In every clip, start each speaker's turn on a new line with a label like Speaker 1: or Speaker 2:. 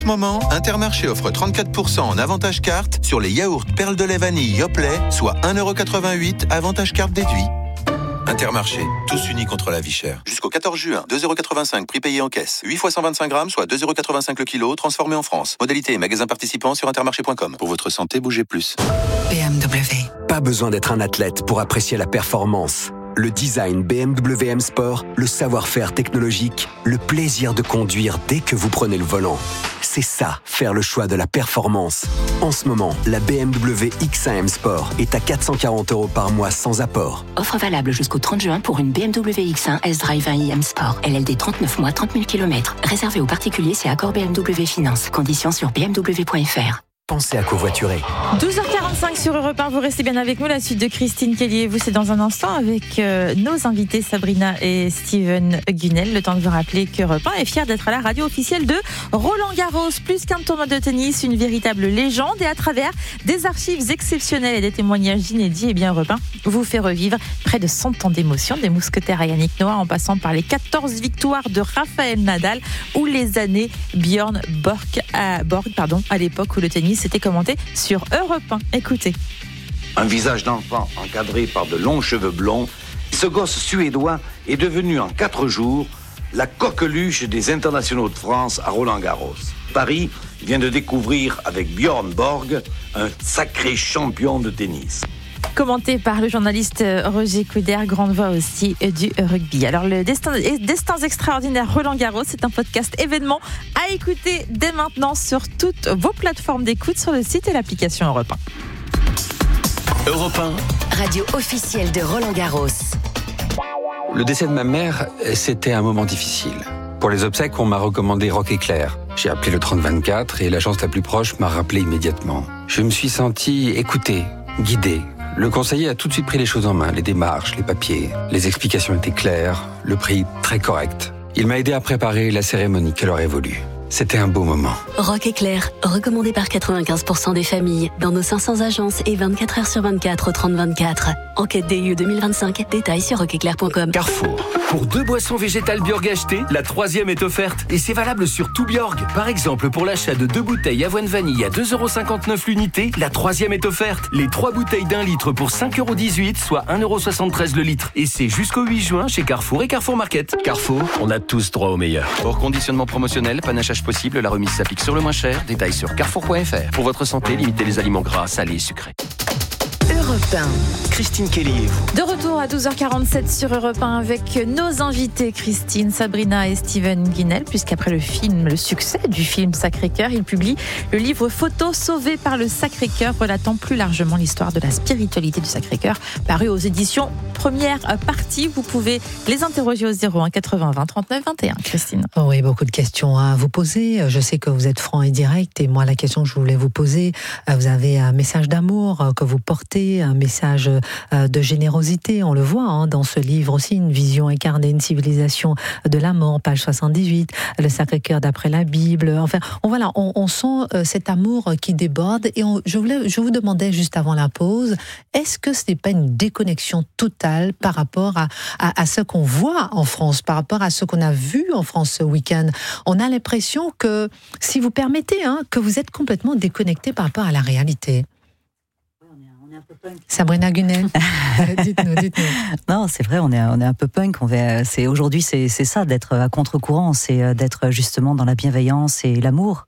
Speaker 1: En ce moment, Intermarché offre 34% en avantage carte sur les yaourts perles de lait vanille Yoplait, soit 1,88€ avantage carte déduit. Intermarché, tous unis contre la vie chère. Jusqu'au 14 juin, 2,85€ prix payé en caisse. 8 fois 125 grammes, soit 2,85€ le kilo, transformé en France. Modalité et magasin participant sur intermarché.com. Pour votre santé, bougez plus.
Speaker 2: BMW.
Speaker 3: Pas besoin d'être un athlète pour apprécier la performance. Le design BMW M Sport, le savoir-faire technologique, le plaisir de conduire dès que vous prenez le volant. C'est ça, faire le choix de la performance. En ce moment, la BMW X1 M Sport est à 440€ par mois sans apport.
Speaker 2: Offre valable jusqu'au 30 juin pour une BMW X1 S-Drive 1i M Sport. LLD 39 mois, 30 000 km. Réservé aux particuliers, c'est accord BMW Finance. Conditions sur bmw.fr.
Speaker 3: Pensez à covoiturer.
Speaker 4: 12h45 sur Europe 1, vous restez bien avec nous. La suite de Christine Kelly et vous, c'est dans un instant avec nos invités Sabrina et Steven Gunnel. Le temps de vous rappeler qu'Europe 1 est fier d'être à la radio officielle de Roland Garros. Plus qu'un tournoi de tennis, une véritable légende. Et à travers des archives exceptionnelles et des témoignages inédits, et bien Europe 1 vous fait revivre près de 100 ans d'émotion. Des mousquetaires à Yannick Noah en passant par les 14 victoires de Raphaël Nadal ou les années Björn Borg à l'époque où le tennis était commenté sur Europe 1. Écoutez.
Speaker 5: Un visage d'enfant encadré par de longs cheveux blonds, ce gosse suédois est devenu en 4 jours la coqueluche des internationaux de France à Roland-Garros. Paris vient de découvrir avec Björn Borg un sacré champion de tennis.
Speaker 4: Commenté par le journaliste Roger Couder, grande voix aussi du rugby. Alors le Destins extraordinaires Roland Garros, c'est un podcast événement à écouter dès maintenant sur toutes vos plateformes d'écoute, sur le site et l'application Europe
Speaker 3: 1. Europe 1.
Speaker 2: Radio officielle de Roland Garros.
Speaker 6: Le décès de ma mère, c'était un moment difficile. Pour les obsèques, on m'a recommandé Rock Éclair. J'ai appelé le 3024 et l'agence la plus proche m'a rappelé immédiatement. Je me suis senti écouté, guidé. Le conseiller a tout de suite pris les choses en main, les démarches, les papiers. Les explications étaient claires, le prix très correct. Il m'a aidé à préparer la cérémonie qu'elle aurait voulu. C'était un beau moment.
Speaker 2: Rock Éclair, recommandé par 95% des familles, dans nos 500 agences et 24 heures sur 24 au 3024. Enquête DU 2025, détails sur rockeclair.com.
Speaker 3: Carrefour.
Speaker 7: Pour 2 boissons végétales Bjorg achetées, la 3e est offerte. Et c'est valable sur tout Bjorg. Par exemple, pour l'achat de 2 bouteilles avoine vanille à 2,59€ l'unité, la 3e est offerte. Les 3 bouteilles d'1 litre pour 5,18€, soit 1,73€ le litre. Et c'est jusqu'au 8 juin chez Carrefour et Carrefour Market.
Speaker 6: Carrefour, on a tous droit au meilleur.
Speaker 8: Hors conditionnement promotionnel, panachage possible, la remise s'applique sur le moins cher. Détails sur carrefour.fr. Pour votre santé, limitez les aliments gras, salés et sucrés.
Speaker 2: Europe 1.
Speaker 3: Christine Kelly et vous.
Speaker 4: De retour à 12h47 sur Europe 1 avec nos invités Christine, Sabrina et Steven Gunnel, puisqu'après le succès du film Sacré-Cœur, il publie le livre Photos sauvées par le Sacré-Cœur, relatant plus largement l'histoire de la spiritualité du Sacré-Cœur, paru aux éditions Première Partie. Vous pouvez les interroger au 01 80 20 39 21. Christine.
Speaker 9: Oui, beaucoup de questions à vous poser. Je sais que vous êtes franc et direct, et moi la question que je voulais vous poser, vous avez un message d'amour que vous portez, un message de générosité, on le voit dans ce livre aussi, une vision incarnée, une civilisation de la mort, page 78, le Sacré-Cœur d'après la Bible. Enfin, on sent cet amour qui déborde, et je vous demandais juste avant la pause, est-ce que ce n'est pas une déconnexion totale par rapport à ce qu'on voit en France, par rapport à ce qu'on a vu en France ce week-end? On a l'impression que, si vous permettez, que vous êtes complètement déconnecté par rapport à la réalité. Sabrina Gunnel, dites-nous.
Speaker 10: Non, c'est vrai, on est un peu punk. Aujourd'hui, c'est ça, d'être à contre-courant, c'est d'être justement dans la bienveillance et l'amour.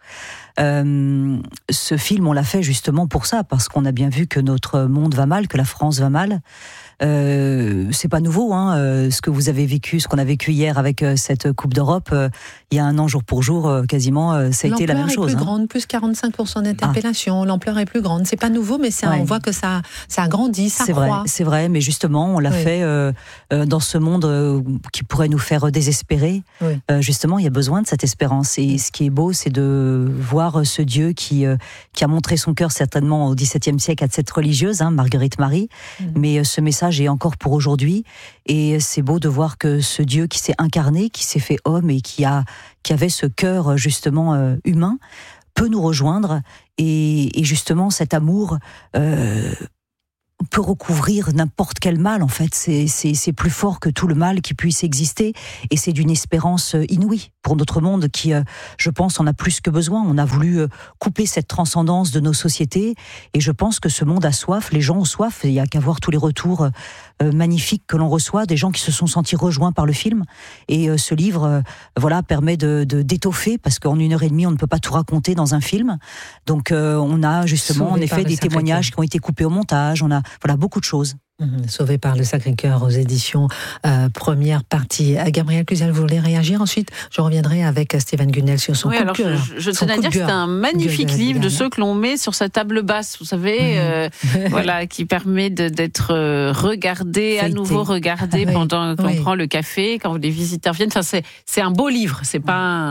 Speaker 10: Ce film, on l'a fait justement pour ça, parce qu'on a bien vu que notre monde va mal, que la France va mal. C'est pas nouveau, ce que vous avez vécu, ce qu'on a vécu hier avec cette Coupe d'Europe. Il y a un an, jour pour jour, quasiment, ça a été la même chose.
Speaker 9: L'ampleur est plus grande, plus 45% d'interpellation. L'ampleur est plus grande. C'est pas nouveau, mais on voit que ça a grandi, ça croît.
Speaker 10: C'est vrai, mais justement, on l'a fait dans ce monde qui pourrait nous faire désespérer. Oui. Justement, il y a besoin de cette espérance. Et ce qui est beau, c'est de voir ce Dieu qui a montré son cœur certainement au XVIIe siècle à cette religieuse, Marguerite Marie. Mais ce message est encore pour aujourd'hui, et c'est beau de voir que ce Dieu qui s'est incarné, qui s'est fait homme et qui avait ce cœur justement humain, peut nous rejoindre, et justement cet amour peut recouvrir n'importe quel mal, en fait. C'est plus fort que tout le mal qui puisse exister, et c'est d'une espérance inouïe pour notre monde qui, je pense, en a plus que besoin. On a voulu couper cette transcendance de nos sociétés, et je pense que ce monde a soif, les gens ont soif. Il n'y a qu'à voir tous les retours magnifiques que l'on reçoit, des gens qui se sont sentis rejoints par le film, et ce livre permet d'étoffer, parce qu'en 1h30 on ne peut pas tout raconter dans un film, donc on a justement en effet des témoignages qui ont été coupés au montage, on a beaucoup de choses.
Speaker 9: Sauvé par le Sacré-Cœur aux éditions première partie. Gabrielle Cluzel, vous voulez réagir? Ensuite, je reviendrai avec Steven Gunnel sur son coup de cœur.
Speaker 11: Je tenais à dire que c'est un magnifique livre de ceux que l'on met sur sa table basse, vous savez, qui permet d'être regardé, à nouveau regardé pendant qu'on prend le café, quand les visiteurs viennent. Enfin, c'est un beau livre, c'est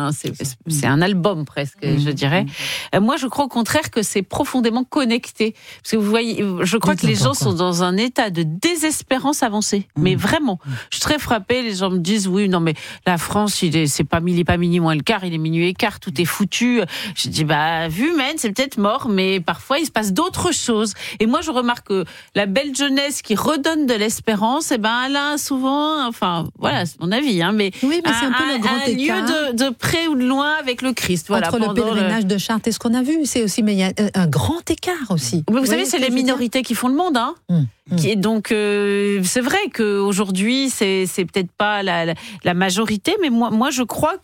Speaker 11: un album presque, je dirais. Moi, je crois au contraire que c'est profondément connecté. Parce que vous voyez, je crois que les gens sont dans un état de désespérance avancée, mais vraiment. Je suis très frappée, les gens me disent oui, non mais la France, il est pas minuit moins le quart, il est minuit et quart, tout est foutu. Je dis vu Maine, c'est peut-être mort, mais parfois il se passe d'autres choses. Et moi je remarque que la belle jeunesse qui redonne de l'espérance, elle a souvent, c'est mon avis, mais
Speaker 9: oui, mais c'est un peu le grand écart.
Speaker 11: Lieu de près ou de loin avec le Christ.
Speaker 9: Entre le pèlerinage de Chartres et ce qu'on a vu, c'est aussi, mais il y a un grand écart aussi.
Speaker 11: Mais vous savez, c'est les minorités qui font le monde, Donc c'est vrai qu'aujourd'hui c'est peut-être pas la majorité, mais moi je crois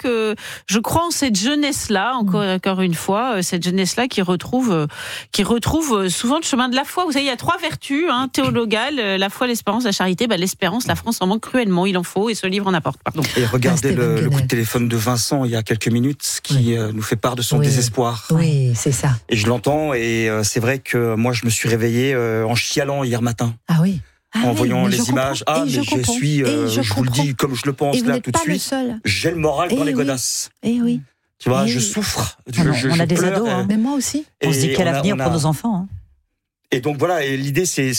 Speaker 11: en cette jeunesse là encore une fois, cette jeunesse là qui retrouve souvent le chemin de la foi. Vous savez, il y a 3 vertus théologales, la foi, l'espérance, la charité. L'espérance, la France en manque cruellement, il en faut, et ce livre en apporte. Pardon.
Speaker 12: Et regardez le coup de téléphone de Vincent il y a quelques minutes qui nous fait part de son désespoir.
Speaker 9: Oui, c'est ça.
Speaker 12: Et je l'entends, et c'est vrai que moi je me suis réveillé en chialant hier matin.
Speaker 9: Ah oui.
Speaker 12: En voyant les images, je vous le dis comme je le pense là tout de suite, j'ai le moral dans les godasses.
Speaker 9: Oui.
Speaker 12: Tu vois, je souffre.
Speaker 10: On a des
Speaker 12: pleure,
Speaker 10: ados,
Speaker 9: mais moi aussi.
Speaker 10: On se dit quel avenir pour nos enfants.
Speaker 12: Et donc voilà, et l'idée c'est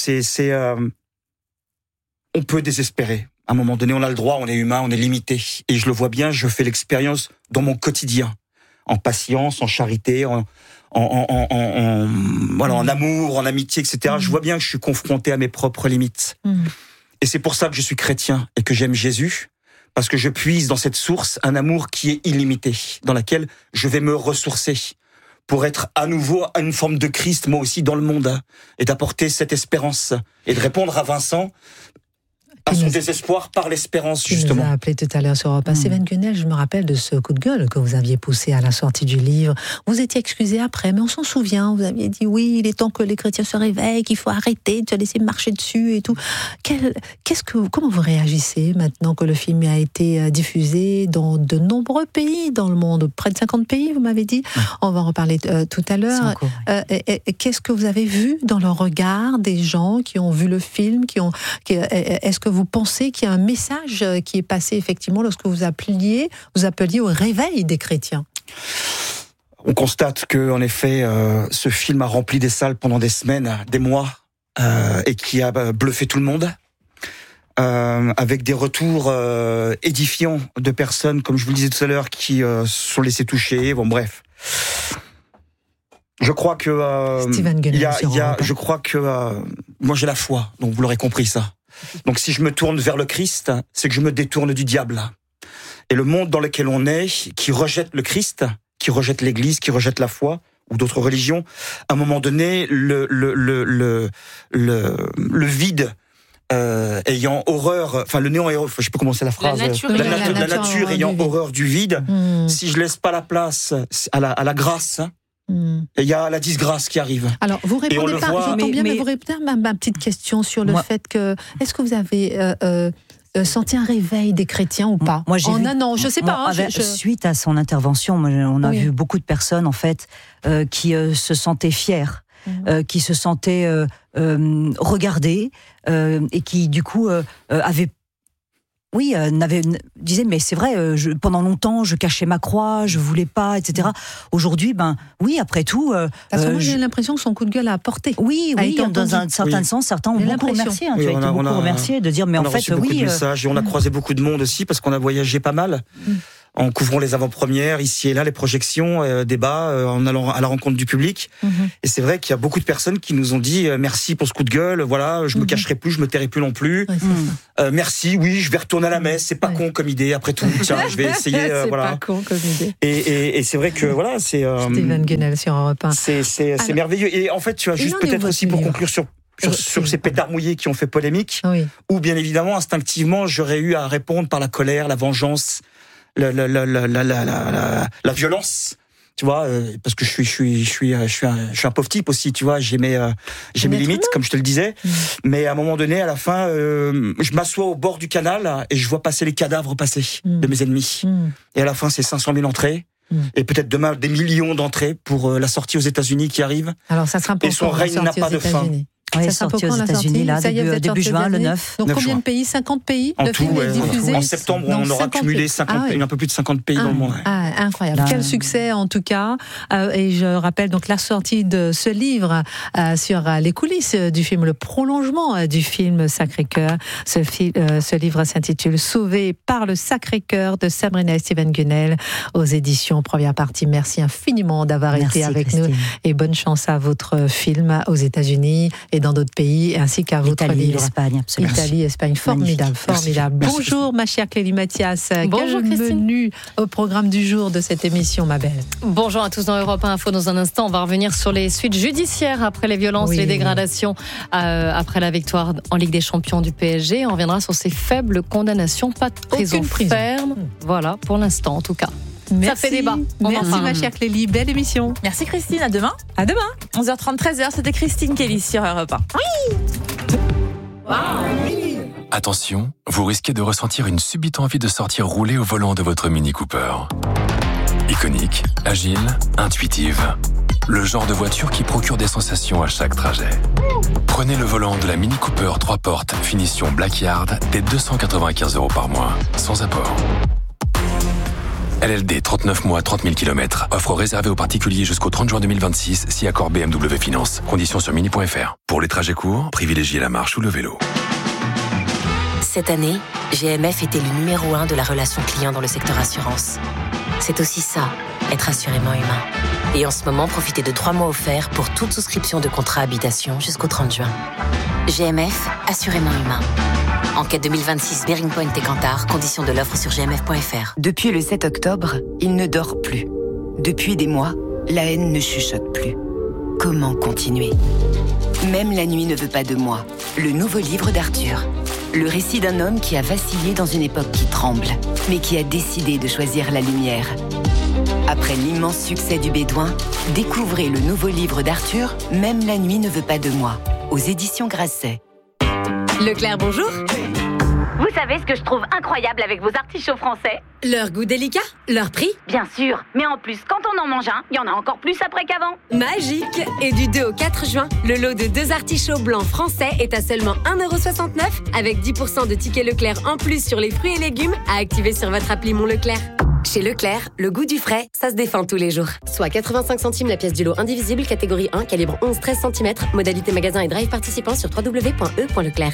Speaker 12: on peut désespérer. À un moment donné, on a le droit, on est humain, on est limité. Et je le vois bien, je fais l'expérience dans mon quotidien, en patience, en charité, en amour, en amitié, etc. Je vois bien que je suis confronté à mes propres limites. Et c'est pour ça que je suis chrétien et que j'aime Jésus, parce que je puise dans cette source un amour qui est illimité, dans laquelle je vais me ressourcer pour être à nouveau une forme de Christ, moi aussi, dans le monde, et d'apporter cette espérance, et de répondre à Vincent à son désespoir par l'espérance, justement.
Speaker 9: Vous nous a appelé tout à l'heure sur Europe 1. Steven Gunnel, je me rappelle de ce coup de gueule que vous aviez poussé à la sortie du livre. Vous étiez excusé après, mais on s'en souvient. Vous aviez dit oui, il est temps que les chrétiens se réveillent, qu'il faut arrêter de se laisser marcher dessus et tout. Comment vous réagissez maintenant que le film a été diffusé dans de nombreux pays dans le monde, près de 50 pays, vous m'avez dit. On va en reparler tout à l'heure. Qu'est-ce que vous avez vu dans le regard des gens qui ont vu le film, est-ce que vous pensez qu'il y a un message qui est passé effectivement lorsque vous appeliez au réveil des chrétiens?
Speaker 12: On constate que, en effet, ce film a rempli des salles pendant des semaines, des mois, et qui a bluffé tout le monde, avec des retours édifiants de personnes, comme je vous le disais tout à l'heure, qui se sont laissées toucher. Bon, bref. Je crois que moi j'ai la foi, donc vous l'aurez compris ça. Donc si je me tourne vers le Christ, c'est que je me détourne du diable. Et le monde dans lequel on est, qui rejette le Christ, qui rejette l'Église, qui rejette la foi ou d'autres religions, à un moment donné, le vide ayant horreur, enfin le néant, je sais pas comment c'est la phrase, la nature ayant horreur du vide, si je laisse pas la place à la grâce, il y a la disgrâce qui arrive.
Speaker 9: Alors, vous répondez pas, j'entends bien, mais vous répondez à ma petite question sur le fait que, est-ce que vous avez senti un réveil des chrétiens ou pas?
Speaker 10: Moi, j'ai
Speaker 9: je sais pas.
Speaker 10: Suite à son intervention, on a vu beaucoup de personnes, en fait, qui se sentaient fières, qui se sentaient regardées, et qui, du coup, avaient disait mais c'est vrai, pendant longtemps je cachais ma croix, je voulais pas, etc. Aujourd'hui, après tout,
Speaker 9: parce que moi j'ai l'impression que son coup de gueule a apporté.
Speaker 10: Oui, dans un certain sens, certains ont beaucoup remercié. Tu as été beaucoup remercié de dire mais en fait
Speaker 12: beaucoup de messages, et on a croisé beaucoup de monde aussi parce qu'on a voyagé pas mal. en couvrant les avant-premières, ici et là, les projections, débats, en allant à la rencontre du public. Et c'est vrai qu'il y a beaucoup de personnes qui nous ont dit merci pour ce coup de gueule, voilà, je me cacherai plus, je me tairai plus non plus. Merci, oui, je vais retourner à la messe, c'est pas con comme idée, après tout, tiens, je vais essayer,
Speaker 9: c'est
Speaker 12: voilà.
Speaker 9: pas con comme idée.
Speaker 12: Et c'est vrai que, voilà, c'est...
Speaker 9: Steven Guenel sur Europe 1.
Speaker 12: C'est merveilleux. Et en fait, tu as juste peut-être aussi pour conclure sur ces pétards mouillés qui ont fait polémique, où bien évidemment, instinctivement, j'aurais eu à répondre par la colère, la vengeance, la violence, tu vois, parce que je suis un pauvre type aussi, tu vois, j'ai mes limites, comme je te le disais, mais à un moment donné, à la fin, je m'assois au bord du canal et je vois passer les cadavres passer de mes ennemis. Et à la fin, c'est 500 000 entrées. Et peut-être demain des millions d'entrées pour la sortie aux États-Unis qui arrive.
Speaker 9: Alors ça sera
Speaker 12: et son règne n'a pas de fin.
Speaker 10: Oui, ça sorti aux États-Unis là, début juin, le 9.
Speaker 9: Donc combien de pays? 50 pays?
Speaker 12: En
Speaker 9: le
Speaker 12: tout,
Speaker 9: film est diffusé.
Speaker 12: En septembre, on aura cumulé un peu plus de 50 pays dans le monde.
Speaker 9: Incroyable. Quel succès en tout cas. Et je rappelle donc la sortie de ce livre sur les coulisses du film, le prolongement du film Sacré-Cœur. Ce livre s'intitule Sauvé par le Sacré-Cœur de Sabrina et Steven Guenel aux éditions Première Partie. Merci infiniment d'avoir été avec
Speaker 10: Christine.
Speaker 9: nous et bonne chance à votre film aux États-Unis et dans d'autres pays, ainsi qu'à votre livre.
Speaker 10: L'Espagne, absolument.
Speaker 9: Italie, Espagne, formidable, formidable.
Speaker 10: Merci.
Speaker 9: Bonjour ma chère Clélie Mathias.
Speaker 13: Bonjour
Speaker 9: Quel
Speaker 13: Christine.
Speaker 9: menu au programme du jour de cette émission, ma belle?
Speaker 13: Bonjour à tous dans Europe 1 Info. Dans un instant, on va revenir sur les suites judiciaires après les violences, les dégradations, après la victoire en Ligue des Champions du PSG. On reviendra sur ces faibles condamnations, pas de prison ferme. Voilà, pour l'instant en tout cas.
Speaker 9: Merci.
Speaker 13: Ça fait débat.
Speaker 9: Merci ma chère Clélie, belle émission.
Speaker 4: Merci Christine, à demain.
Speaker 9: À demain.
Speaker 4: 11h30, 13h, c'était Christine Kelly sur Europe 1.
Speaker 14: Attention, vous risquez de ressentir une subite envie de sortir rouler au volant de votre Mini Cooper. Iconique, agile, intuitive. Le genre de voiture qui procure des sensations à chaque trajet. Prenez le volant de la Mini Cooper 3 portes, finition Blackyard, dès 295 € par mois, sans apport. LLD 39 mois, 30 000 km. Offre réservée aux particuliers jusqu'au 30 juin 2026, si accord BMW Finance. Conditions sur mini.fr. Pour les trajets courts, privilégiez la marche ou le vélo.
Speaker 2: Cette année, GMF était le numéro 1 de la relation client dans le secteur assurance. C'est aussi ça, être assurément humain. Et en ce moment, profitez de 3 mois offerts pour toute souscription de contrat habitation jusqu'au 30 juin. GMF, assurément humain. Enquête 2026, Bearing Point et Kantar, conditions de l'offre sur gmf.fr.
Speaker 15: Depuis le 7 octobre, il ne dort plus. Depuis des mois, la haine ne chuchote plus. Comment continuer? Même la nuit ne veut pas de moi. Le nouveau livre d'Arthur. Le récit d'un homme qui a vacillé dans une époque qui tremble, mais qui a décidé de choisir la lumière. Après l'immense succès du Bédouin, découvrez le nouveau livre d'Arthur, Même la nuit ne veut pas de moi, aux éditions Grasset.
Speaker 16: Leclerc, bonjour.
Speaker 17: Vous savez ce que je trouve incroyable avec vos artichauts français?
Speaker 16: Leur goût délicat, leur prix.
Speaker 17: Bien sûr, mais en plus, quand on en mange un, il y en a encore plus après qu'avant.
Speaker 16: Magique. Et du 2 au 4 juin, le lot de 2 artichauts blancs français est à seulement 1,69 € avec 10% de tickets Leclerc en plus sur les fruits et légumes à activer sur votre appli Mon Leclerc. Chez Leclerc, le goût du frais, ça se défend tous les jours. Soit 85 centimes la pièce du lot indivisible, catégorie 1, calibre 11-13 cm, modalité magasin et drive participant sur www.e.leclerc.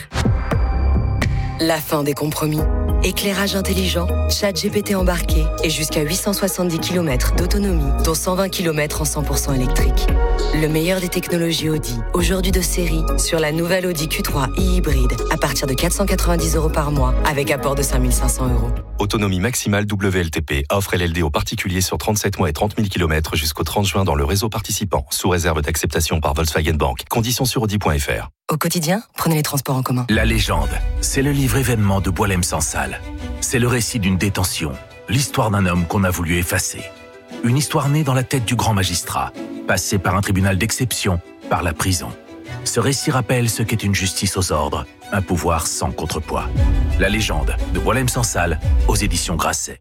Speaker 15: La fin des compromis. Éclairage intelligent, ChatGPT embarqué et jusqu'à 870 km d'autonomie, dont 120 km en 100% électrique. Le meilleur des technologies Audi, aujourd'hui de série, sur la nouvelle Audi Q3 e-hybride, à partir de 490 € par mois, avec apport de 5 500 €.
Speaker 18: Autonomie maximale WLTP. Offre LLD aux particuliers sur 37 mois et 30 000 km jusqu'au 30 juin dans le réseau participant, sous réserve d'acceptation par Volkswagen Bank. Conditions sur Audi.fr.
Speaker 15: Au quotidien, prenez les transports en commun.
Speaker 19: La légende, c'est le livre événement de Boilem-Sansal. C'est le récit d'une détention, l'histoire d'un homme qu'on a voulu effacer. Une histoire née dans la tête du grand magistrat, passée par un tribunal d'exception, par la prison. Ce récit rappelle ce qu'est une justice aux ordres, un pouvoir sans contrepoids. La légende de Boilem-Sansal, aux éditions Grasset.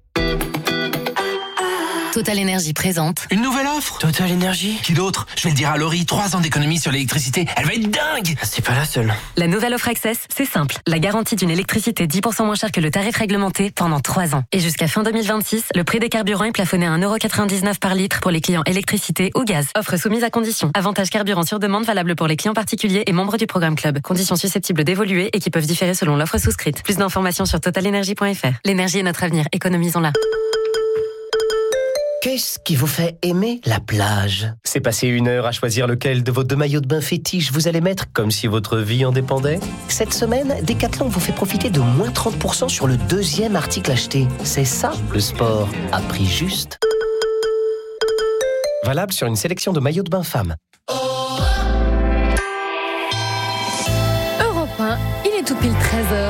Speaker 20: Total Énergie présente.
Speaker 21: Une nouvelle offre Total Énergie. Qui d'autre? Je vais le dire à Laurie, 3 ans d'économie sur l'électricité. Elle va être dingue. C'est pas la seule.
Speaker 20: La nouvelle offre Access, c'est simple. La garantie d'une électricité 10% moins chère que le tarif réglementé pendant 3 ans. Et jusqu'à fin 2026, le prix des carburants est plafonné à 1,99 € par litre pour les clients électricité ou gaz. Offre soumise à conditions. Avantage carburant sur demande valable pour les clients particuliers et membres du programme Club. Conditions susceptibles d'évoluer et qui peuvent différer selon l'offre souscrite. Plus d'informations sur totalenergie.fr. L'énergie est notre avenir. Économisons-la.
Speaker 1: Qu'est-ce qui vous fait aimer la plage ? C'est passer 1 heure à choisir lequel de vos 2 maillots de bain fétiches vous allez mettre comme si votre vie en dépendait ? Cette semaine, Decathlon vous fait profiter de moins 30% sur le 2e article acheté. C'est ça, le sport à prix juste. Valable sur une sélection de maillots de bain femmes.
Speaker 13: Europe 1, il est tout pile 13h.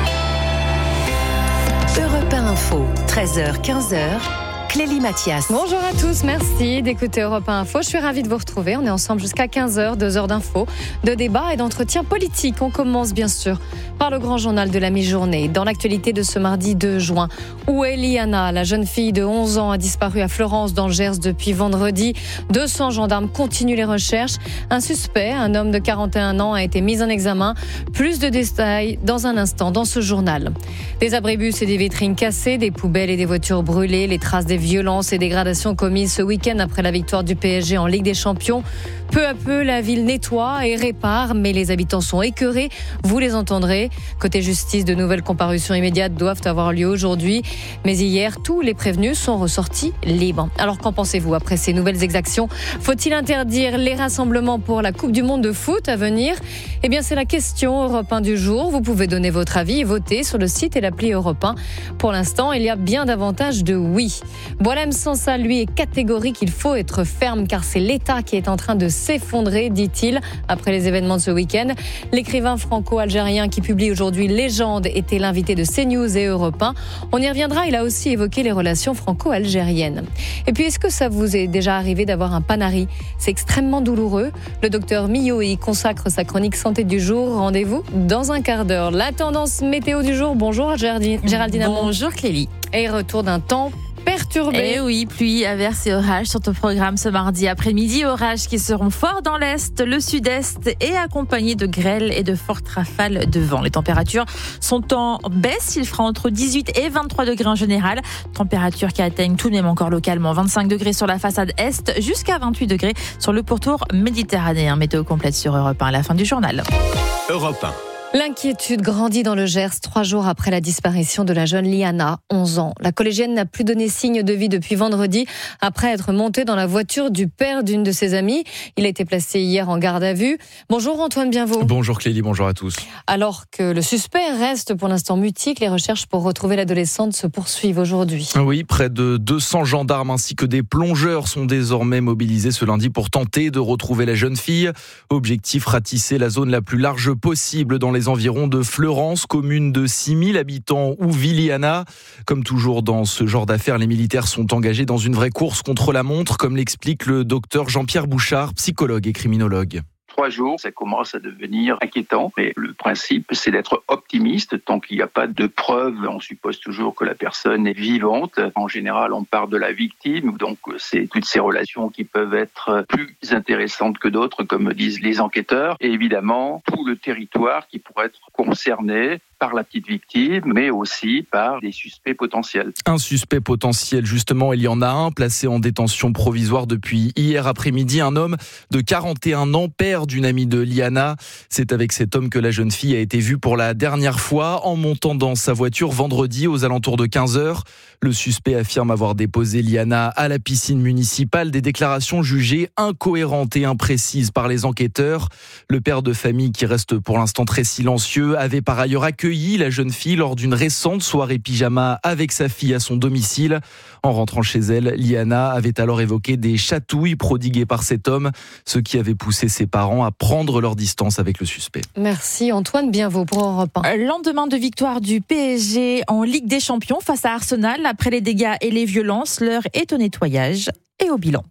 Speaker 15: Europe 1 Info, 13h, 15h. Clélie Mathias.
Speaker 13: Bonjour à tous, merci d'écouter Europe 1 Info. Je suis ravie de vous retrouver. On est ensemble jusqu'à 15h, 2 heures d'infos, de débats et d'entretiens politiques. On commence bien sûr par le grand journal de la mi-journée. Dans l'actualité de ce mardi 2 juin, où est Liana ? La jeune fille de 11 ans a disparu à Florence dans le Gers depuis vendredi. 200 gendarmes continuent les recherches. Un suspect, un homme de 41 ans, a été mis en examen. Plus de détails dans un instant dans ce journal. Des abribus et des vitrines cassées, des poubelles et des voitures brûlées, les traces des violences et dégradations commises ce week-end après la victoire du PSG en Ligue des Champions. Peu à peu, la ville nettoie et répare, mais les habitants sont écœurés. Vous les entendrez. Côté justice, de nouvelles comparutions immédiates doivent avoir lieu aujourd'hui. Mais hier, tous les prévenus sont ressortis libres. Alors qu'en pensez-vous après ces nouvelles exactions ? Faut-il interdire les rassemblements pour la Coupe du Monde de foot à venir ? Eh bien, c'est la question Europe 1 du jour. Vous pouvez donner votre avis et voter sur le site et l'appli Europe 1. Pour l'instant, il y a bien davantage de oui. Boualem Sansal, lui, est catégorique. Il faut être ferme car c'est l'État qui est en train de s'effondrer, dit-il, après les événements de ce week-end. L'écrivain franco-algérien qui publie aujourd'hui Légende était l'invité de CNews et Europe 1. On y reviendra, il a aussi évoqué les relations franco-algériennes. Et puis, est-ce que ça vous est déjà arrivé d'avoir un panari ? C'est extrêmement douloureux. Le docteur Millot y consacre sa chronique santé du jour. Rendez-vous dans un quart d'heure. La tendance météo du jour. Bonjour Géraldine Amand.
Speaker 4: Bonjour Clélie.
Speaker 13: Et retour d'un temps perturbé.
Speaker 4: Eh oui, pluie, averses et orages sont au programme ce mardi après-midi. Orages qui seront forts dans l'est, le sud-est et accompagnés de grêles et de fortes rafales de vent. Les températures sont en baisse. Il fera entre 18 et 23 degrés en général. Températures qui atteignent tout de même encore localement 25 degrés sur la façade est jusqu'à 28 degrés sur le pourtour méditerranéen. Météo complète sur Europe 1 à la fin du journal.
Speaker 21: Europe 1.
Speaker 13: L'inquiétude grandit dans le Gers 3 jours après la disparition de la jeune Liana, 11 ans. La collégienne n'a plus donné signe de vie depuis vendredi, après être montée dans la voiture du père d'une de ses amies. Il a été placé hier en garde à vue. Bonjour Antoine Bienvaux.
Speaker 22: Bonjour Clélie, bonjour à tous.
Speaker 13: Alors que le suspect reste pour l'instant mutique, les recherches pour retrouver l'adolescente se poursuivent aujourd'hui.
Speaker 22: Oui, près de 200 gendarmes ainsi que des plongeurs sont désormais mobilisés ce lundi pour tenter de retrouver la jeune fille. Objectif, ratisser la zone la plus large possible dans les environs de Fleurance, commune de 6000 habitants où vit Liana. Comme toujours dans ce genre d'affaires, les militaires sont engagés dans une vraie course contre la montre, comme l'explique le docteur Jean-Pierre Bouchard, psychologue et criminologue.
Speaker 23: 3 jours, ça commence à devenir inquiétant. Mais le principe, c'est d'être optimiste. Tant qu'il n'y a pas de preuves, on suppose toujours que la personne est vivante. En général, on part de la victime. Donc, c'est toutes ces relations qui peuvent être plus intéressantes que d'autres, comme disent les enquêteurs. Et évidemment, tout le territoire qui pourrait être concerné par la petite victime, mais aussi par des suspects potentiels.
Speaker 22: Un suspect potentiel, justement, il y en a un, placé en détention provisoire depuis hier après-midi. Un homme de 41 ans, père d'une amie de Liana. C'est avec cet homme que la jeune fille a été vue pour la dernière fois en montant dans sa voiture vendredi aux alentours de 15h. Le suspect affirme avoir déposé Liana à la piscine municipale. Des déclarations jugées incohérentes et imprécises par les enquêteurs. Le père de famille, qui reste pour l'instant très silencieux, avait par ailleurs accueilli la jeune fille lors d'une récente soirée pyjama avec sa fille à son domicile. En rentrant chez elle, Liana avait alors évoqué des chatouilles prodiguées par cet homme, ce qui avait poussé ses parents à prendre leur distance avec le suspect.
Speaker 13: Merci Antoine Bienvaux pour Europe 1.
Speaker 4: Lendemain de victoire du PSG en Ligue des Champions face à Arsenal, après les dégâts et les violences, l'heure est au nettoyage et au bilan.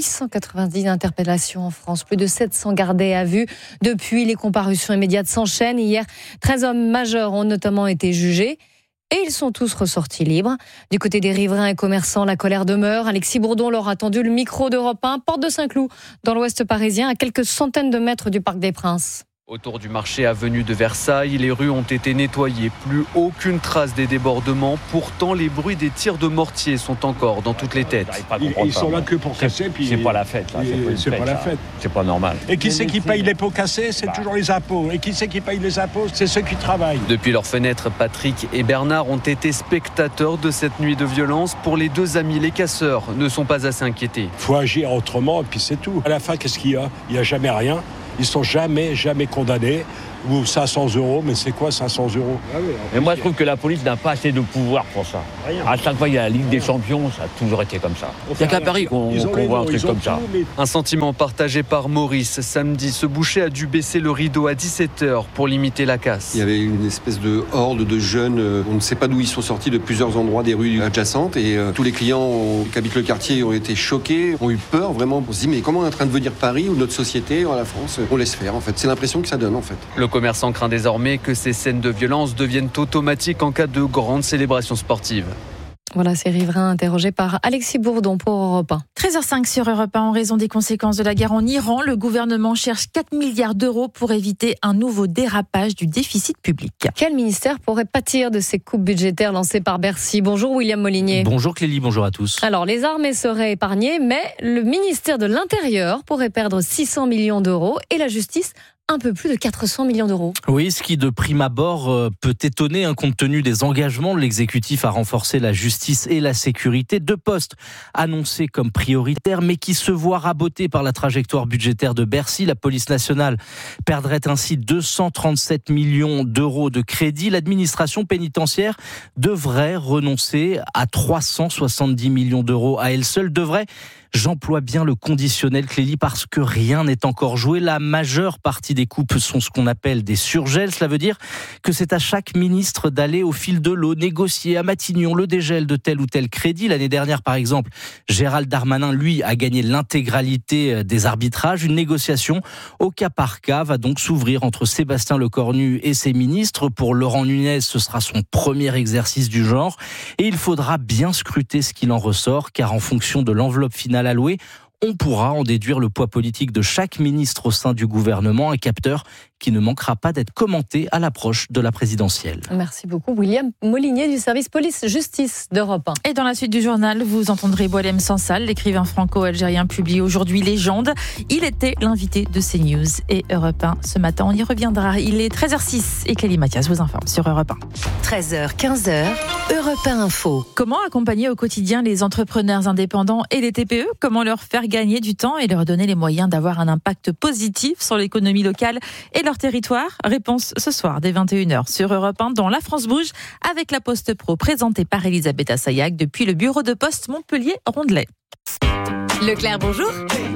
Speaker 13: 890 interpellations en France, plus de 700 gardés à vue. Depuis, les comparutions immédiates s'enchaînent. Hier, 13 hommes majeurs ont notamment été jugés. Et ils sont tous ressortis libres. Du côté des riverains et commerçants, la colère demeure. Alexis Bourdon leur a tendu le micro d'Europe 1, porte de Saint-Cloud, dans l'ouest parisien, à quelques centaines de mètres du Parc des Princes.
Speaker 5: Autour du marché avenue de Versailles, les rues ont été nettoyées. Plus aucune trace des débordements. Pourtant, les bruits des tirs de mortier sont encore dans toutes les têtes.
Speaker 6: Ils sont là que pour casser.
Speaker 7: C'est pas la fête, là.
Speaker 6: C'est pas la fête.
Speaker 7: C'est pas normal.
Speaker 6: Et qui c'est qui paye les pots cassés? C'est toujours les impôts. Et qui c'est qui paye les impôts? C'est ceux qui travaillent.
Speaker 5: Depuis leurs fenêtres, Patrick et Bernard ont été spectateurs de cette nuit de violence. Pour les deux amis, les casseurs ne sont pas assez inquiétés.
Speaker 6: Il faut agir autrement et puis c'est tout. À la fin, qu'est-ce qu'il y a? Il n'y a jamais rien. Ils sont jamais condamnés. Ou 500 €, mais c'est quoi 500 €?
Speaker 7: Mais moi, je trouve que la police n'a pas assez de pouvoir pour ça. À chaque fois, il y a la Ligue des Champions, ça a toujours été comme ça. Il n'y a qu'à Paris qu'on voit un truc comme ça.
Speaker 5: Un sentiment partagé par Maurice. Samedi, ce boucher a dû baisser le rideau à 17h pour limiter la casse.
Speaker 24: Il y avait une espèce de horde de jeunes. On ne sait pas d'où ils sont sortis, de plusieurs endroits des rues adjacentes. Et tous les clients qui habitent le quartier ont été choqués, ont eu peur vraiment. On se dit, mais comment on est en train de venir Paris ou notre société, ou la France? On laisse faire, en fait. C'est l'impression que ça donne, en fait.
Speaker 5: Le commerçant craint désormais que ces scènes de violence deviennent automatiques en cas de grandes célébrations sportives.
Speaker 13: Voilà, ces riverains interrogés par Alexis Bourdon pour Europe 1.
Speaker 4: 13h05 sur Europe 1. En raison des conséquences de la guerre en Iran, le gouvernement cherche 4 milliards d'euros pour éviter un nouveau dérapage du déficit public.
Speaker 13: Quel ministère pourrait pâtir de ces coupes budgétaires lancées par Bercy? Bonjour William Molinier.
Speaker 25: Bonjour Clélie, bonjour à tous.
Speaker 13: Alors, les armées seraient épargnées, mais le ministère de l'Intérieur pourrait perdre 600 millions d'euros et la justice un peu plus de 400 millions d'euros.
Speaker 25: Oui, ce qui de prime abord peut étonner, compte tenu des engagements de l'exécutif à renforcer la justice et la sécurité. 2 postes annoncés comme prioritaires, mais qui se voient rabotés par la trajectoire budgétaire de Bercy. La police nationale perdrait ainsi 237 millions d'euros de crédit. L'administration pénitentiaire devrait renoncer à 370 millions d'euros à elle seule. J'emploie bien le conditionnel, Clélie, parce que rien n'est encore joué. La majeure partie des coupes sont ce qu'on appelle des surgels. Cela veut dire que c'est à chaque ministre d'aller au fil de l'eau, négocier à Matignon le dégel de tel ou tel crédit. L'année dernière, par exemple, Gérald Darmanin, lui, a gagné l'intégralité des arbitrages. Une négociation au cas par cas va donc s'ouvrir entre Sébastien Lecornu et ses ministres. Pour Laurent Nunez, ce sera son premier exercice du genre. Et il faudra bien scruter ce qu'il en ressort, car en fonction de l'enveloppe finale allouée, on pourra en déduire le poids politique de chaque ministre au sein du gouvernement, un capteur qui ne manquera pas d'être commenté à l'approche de la présidentielle.
Speaker 13: Merci beaucoup William Molinier du service police-justice d'Europe 1.
Speaker 4: Et dans la suite du journal, vous entendrez Boualem Sansal, l'écrivain franco-algérien publie aujourd'hui Légende. Il était l'invité de CNews et Europe 1 ce matin. On y reviendra. Il est 13h06 et Clélie Mathias vous informe sur Europe 1.
Speaker 2: 13h, 15h, Europe 1 Info.
Speaker 4: Comment accompagner au quotidien les entrepreneurs indépendants et les TPE? Comment leur faire gagner du temps et leur donner les moyens d'avoir un impact positif sur l'économie locale et leur territoire? Réponse ce soir dès 21h sur Europe 1 dans La France Bouge avec la Poste Pro présentée par Elisabeth Assayag depuis le bureau de poste Montpellier-Rondelet.
Speaker 16: Leclerc, bonjour.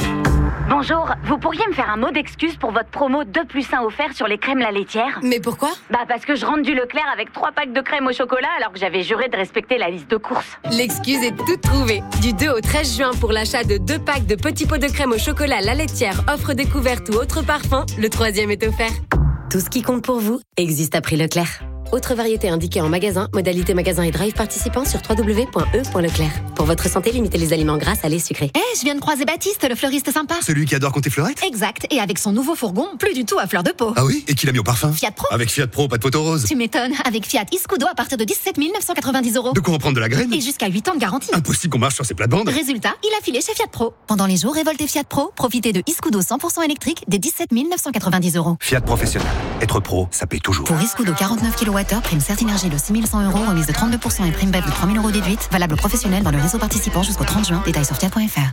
Speaker 17: Bonjour, vous pourriez me faire un mot d'excuse pour votre promo 2+1 offert sur les crèmes La Laitière?
Speaker 16: Mais pourquoi?
Speaker 17: Parce que je rentre du Leclerc avec 3 packs de crème au chocolat alors que j'avais juré de respecter la liste de courses.
Speaker 16: L'excuse est toute trouvée. Du 2 au 13 juin pour l'achat de 2 packs de petits pots de crème au chocolat La Laitière, offre découverte ou autre parfum, le 3e est offert.
Speaker 15: Tout ce qui compte pour vous existe à prix Leclerc. Autre variété indiquée en magasin, modalité magasin et drive participant sur www.e.leclerc. Pour votre santé, limitez les aliments gras, salés, sucrés.
Speaker 26: Je viens de croiser Baptiste, le fleuriste sympa.
Speaker 27: Celui qui adore compter fleurette?
Speaker 26: Exact, et avec son nouveau fourgon, plus du tout à fleur de peau.
Speaker 27: Ah oui? Et qui l'a mis au parfum?
Speaker 26: Fiat Pro.
Speaker 27: Avec Fiat Pro, pas de poteau rose.
Speaker 26: Tu m'étonnes, avec Fiat Iscudo à partir de 17 990 €.
Speaker 27: De quoi en prendre de la graine?
Speaker 26: Et jusqu'à 8 ans de garantie.
Speaker 27: Impossible qu'on marche sur ces plates-bandes.
Speaker 26: Résultat, il a filé chez Fiat Pro. Pendant les jours révoltés Fiat Pro, profitez de Iscudo 100% électrique dès 17 990 €.
Speaker 27: Fiat Professionnel. Être pro, ça paye toujours.
Speaker 26: Pour Iscudo 49 kWh, prime Certinergie de 6100 €, remise de 32% et prime BEP de 3000 € déduite. Valable professionnel dans le réseau participant jusqu'au 30 juin. Détails sur fiat.fr.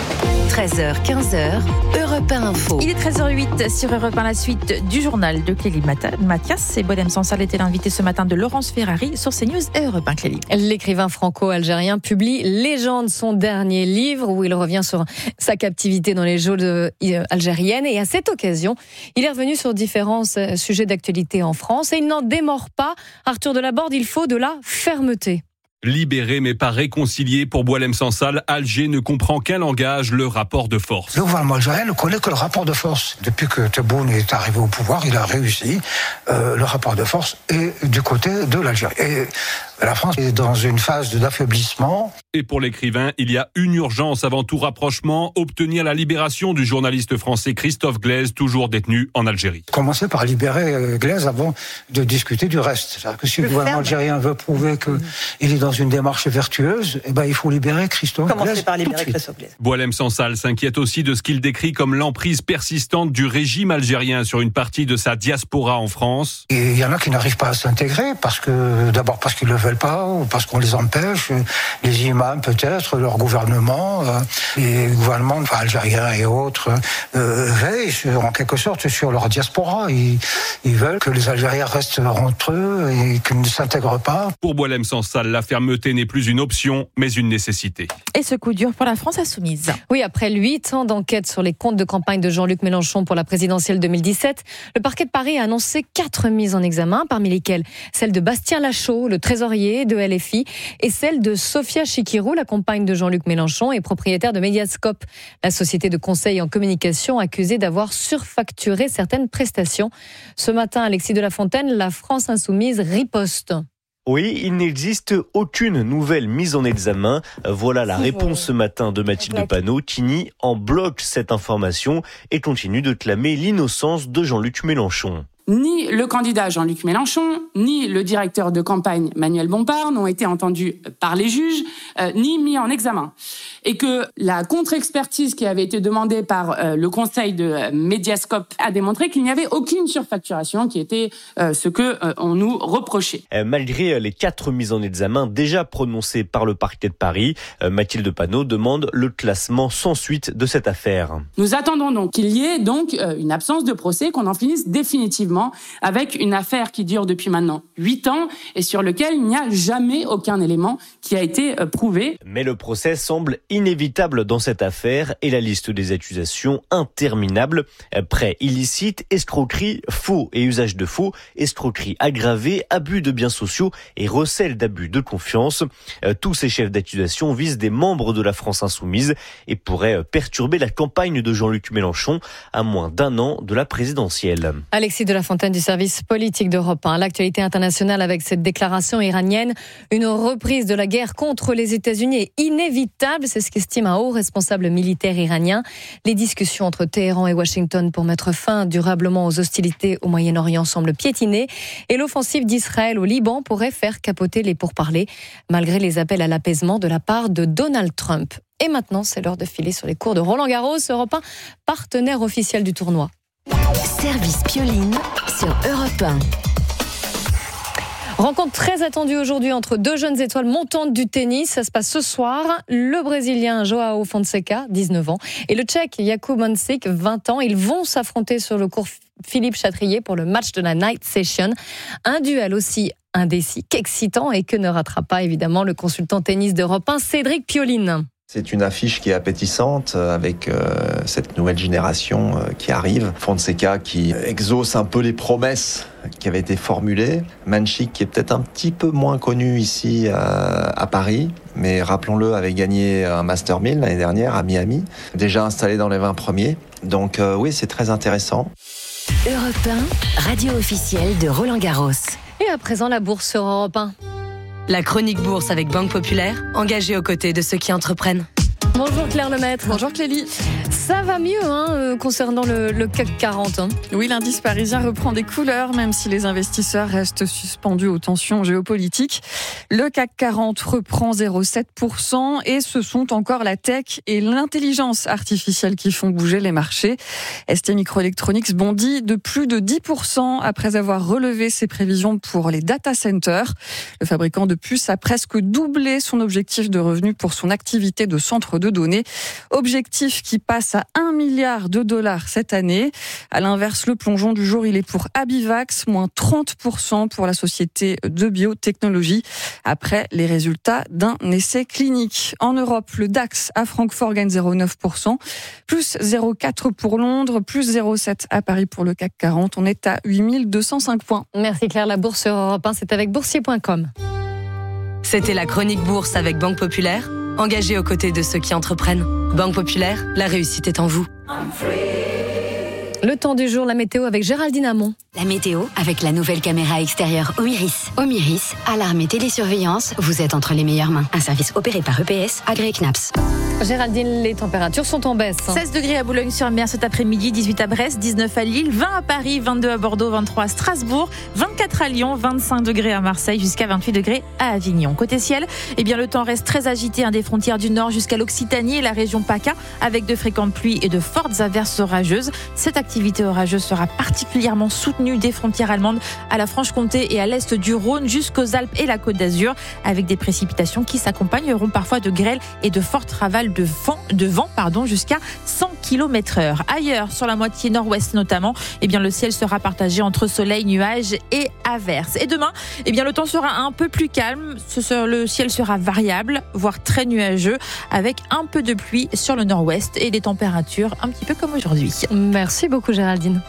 Speaker 2: 13h, 15h, Europe 1 Info.
Speaker 4: Il est 13h08 sur Europe 1, la suite du journal de Clélie Mathias. Et Boualem Sansal était l'invité ce matin de Laurence Ferrari sur CNews et Europe 1, Clélie.
Speaker 13: L'écrivain franco-algérien publie Légende, son dernier livre, où il revient sur sa captivité dans les geôles algériennes. Et à cette occasion, il est revenu sur différents sujets d'actualité en France. Et il n'en démord pas. Arthur Delaborde, il faut de la fermeté.
Speaker 28: Libéré mais pas réconcilié pour Boualem Sansal, Alger ne comprend qu'un langage, le rapport de force.
Speaker 29: Le gouvernement algérien ne connaît que le rapport de force. Depuis que Tebboune est arrivé au pouvoir, il a réussi. Le rapport de force est du côté de l'Algérie. Et La France est dans une phase d'affaiblissement.
Speaker 28: Et pour l'écrivain, il y a une urgence avant tout rapprochement, obtenir la libération du journaliste français Christophe Glaise, toujours détenu en Algérie.
Speaker 29: Commencer par libérer Glaise avant de discuter du reste. C'est-à-dire que si le gouvernement algérien veut prouver qu'il est dans une démarche vertueuse, il faut libérer Christophe Glaise.
Speaker 3: Commencer par libérer Christophe Glaise.
Speaker 28: Boualem Sansal s'inquiète aussi de ce qu'il décrit comme l'emprise persistante du régime algérien sur une partie de sa diaspora en France.
Speaker 29: Et il y en a qui n'arrivent pas à s'intégrer parce qu'ils ne le veulent pas ou parce qu'on les empêche, les imams peut-être, leur gouvernement, les gouvernements algériens et autres veillent en quelque sorte sur leur diaspora. Ils veulent que les Algériens restent entre eux et qu'ils ne s'intègrent pas.
Speaker 28: Pour Boualem Sansal, la fermeté n'est plus une option, mais une nécessité.
Speaker 4: Et ce coup dur pour la France insoumise.
Speaker 13: Oui, après 8 ans d'enquête sur les comptes de campagne de Jean-Luc Mélenchon pour la présidentielle 2017, le parquet de Paris a annoncé 4 mises en examen, parmi lesquelles celle de Bastien Lachaud, le trésorier de LFI, et celle de Sophia Chikirou, la compagne de Jean-Luc Mélenchon et propriétaire de Mediascope, la société de conseil en communication accusée d'avoir surfacturé certaines prestations. Ce matin, Alexis de la Fontaine, la France insoumise riposte.
Speaker 8: Oui, il n'existe aucune nouvelle mise en examen. Voilà la réponse ce matin de Mathilde Panot qui nie en bloc cette information et continue de clamer l'innocence de Jean-Luc Mélenchon.
Speaker 9: Ni le candidat Jean-Luc Mélenchon, ni le directeur de campagne Manuel Bompard n'ont été entendus par les juges, ni mis en examen. Et que la contre-expertise qui avait été demandée par le conseil de Mediascope a démontré qu'il n'y avait aucune surfacturation qui était ce que on nous reprochait.
Speaker 8: Malgré les 4 mises en examen déjà prononcées par le parquet de Paris, Mathilde Panot demande le classement sans suite de cette affaire.
Speaker 9: Nous attendons donc qu'il y ait donc une absence de procès, qu'on en finisse définitivement avec une affaire qui dure depuis maintenant 8 ans et sur lequel il n'y a jamais aucun élément qui a été prouvé.
Speaker 8: Mais le procès semble inévitable dans cette affaire et la liste des accusations interminable. Prêt illicite, escroquerie, faux et usage de faux, escroquerie aggravée, abus de biens sociaux et recel d'abus de confiance. Tous ces chefs d'accusation visent des membres de la France insoumise et pourraient perturber la campagne de Jean-Luc Mélenchon à moins d'1 an de la présidentielle.
Speaker 13: Alexis de la Fontaine du service politique d'Europe 1. L'actualité internationale avec cette déclaration iranienne. Une reprise de la guerre contre les États-Unis est inévitable, c'est ce qu'estime un haut responsable militaire iranien. Les discussions entre Téhéran et Washington pour mettre fin durablement aux hostilités au Moyen-Orient semblent piétiner et l'offensive d'Israël au Liban pourrait faire capoter les pourparlers, malgré les appels à l'apaisement de la part de Donald Trump. Et maintenant, c'est l'heure de filer sur les cours de Roland Garros, Europe 1, partenaire officiel du tournoi.
Speaker 2: Service Pioline sur Europe 1.
Speaker 13: Rencontre très attendue aujourd'hui entre 2 jeunes étoiles montantes du tennis. Ça se passe ce soir. Le Brésilien Joao Fonseca, 19 ans, et le Tchèque Jakub Mansik, 20 ans. Ils vont s'affronter sur le cours Philippe Chatrier pour le match de la Night Session. Un duel aussi indécis qu'excitant et que ne ratera pas évidemment le consultant tennis d'Europe 1, Cédric Pioline.
Speaker 10: C'est une affiche qui est appétissante avec cette nouvelle génération qui arrive. Fonseca qui exauce un peu les promesses qui avaient été formulées. Mansik qui est peut-être un petit peu moins connu ici à Paris, mais rappelons-le, avait gagné un Master 1000 l'année dernière à Miami, déjà installé dans les 20 premiers. Donc oui, c'est très intéressant.
Speaker 2: Europe 1, radio officielle de Roland Garros.
Speaker 13: Et à présent, la bourse sur Europe 1.
Speaker 2: La chronique bourse avec Banque Populaire, engagée aux côtés de ceux qui entreprennent.
Speaker 13: Bonjour Claire Lemaître.
Speaker 11: Bonjour Clélie.
Speaker 13: Ça va mieux concernant le CAC 40.
Speaker 11: Oui, l'indice parisien reprend des couleurs, même si les investisseurs restent suspendus aux tensions géopolitiques. Le CAC 40 reprend 0,7% et ce sont encore la tech et l'intelligence artificielle qui font bouger les marchés. ST Microelectronics bondit de plus de 10% après avoir relevé ses prévisions pour les data centers. Le fabricant de puces a presque doublé son objectif de revenus pour son activité de centre de données. Objectif qui passe à $1 milliard cette année. À l'inverse, le plongeon du jour, il est pour Abivax, moins 30% pour la société de biotechnologie, après les résultats d'un essai clinique. En Europe, le DAX à Francfort gagne 0,9%, plus 0,4 pour Londres, plus 0,7 à Paris pour le CAC 40. On est à 8205 points.
Speaker 13: Merci Claire, la bourse sur Europe 1, c'est avec boursier.com.
Speaker 2: C'était la chronique bourse avec Banque Populaire, engagée aux côtés de ceux qui entreprennent. Banque Populaire, la réussite est en vous.
Speaker 13: Le temps du jour, la météo avec Géraldine Amont.
Speaker 26: La météo avec la nouvelle caméra extérieure Omiris. Omiris, alarme et télésurveillance, vous êtes entre les meilleures mains. Un service opéré par EPS, agréé CNAPS.
Speaker 13: Géraldine, les températures sont en baisse.
Speaker 4: 16 degrés à Boulogne-sur-Mer cet après-midi, 18 à Brest, 19 à Lille, 20 à Paris, 22 à Bordeaux, 23 à Strasbourg, 24 à Lyon, 25 degrés à Marseille, jusqu'à 28 degrés à Avignon. Côté ciel, le temps reste très agité des frontières du nord jusqu'à l'Occitanie et la région PACA, avec de fréquentes pluies et de fortes averses orageuses. Cette activité orageuse sera particulièrement soutenue des frontières allemandes à la Franche-Comté et à l'est du Rhône jusqu'aux Alpes et la Côte d'Azur, avec des précipitations qui s'accompagneront parfois de grêles et de fortes rafales de vent jusqu'à 100 km/h. Ailleurs, sur la moitié nord-ouest notamment, le ciel sera partagé entre soleil, nuages et averses. Et demain, le temps sera un peu plus calme. Le ciel sera variable, voire très nuageux, avec un peu de pluie sur le nord-ouest et des températures un petit peu comme aujourd'hui.
Speaker 13: Merci beaucoup Géraldine.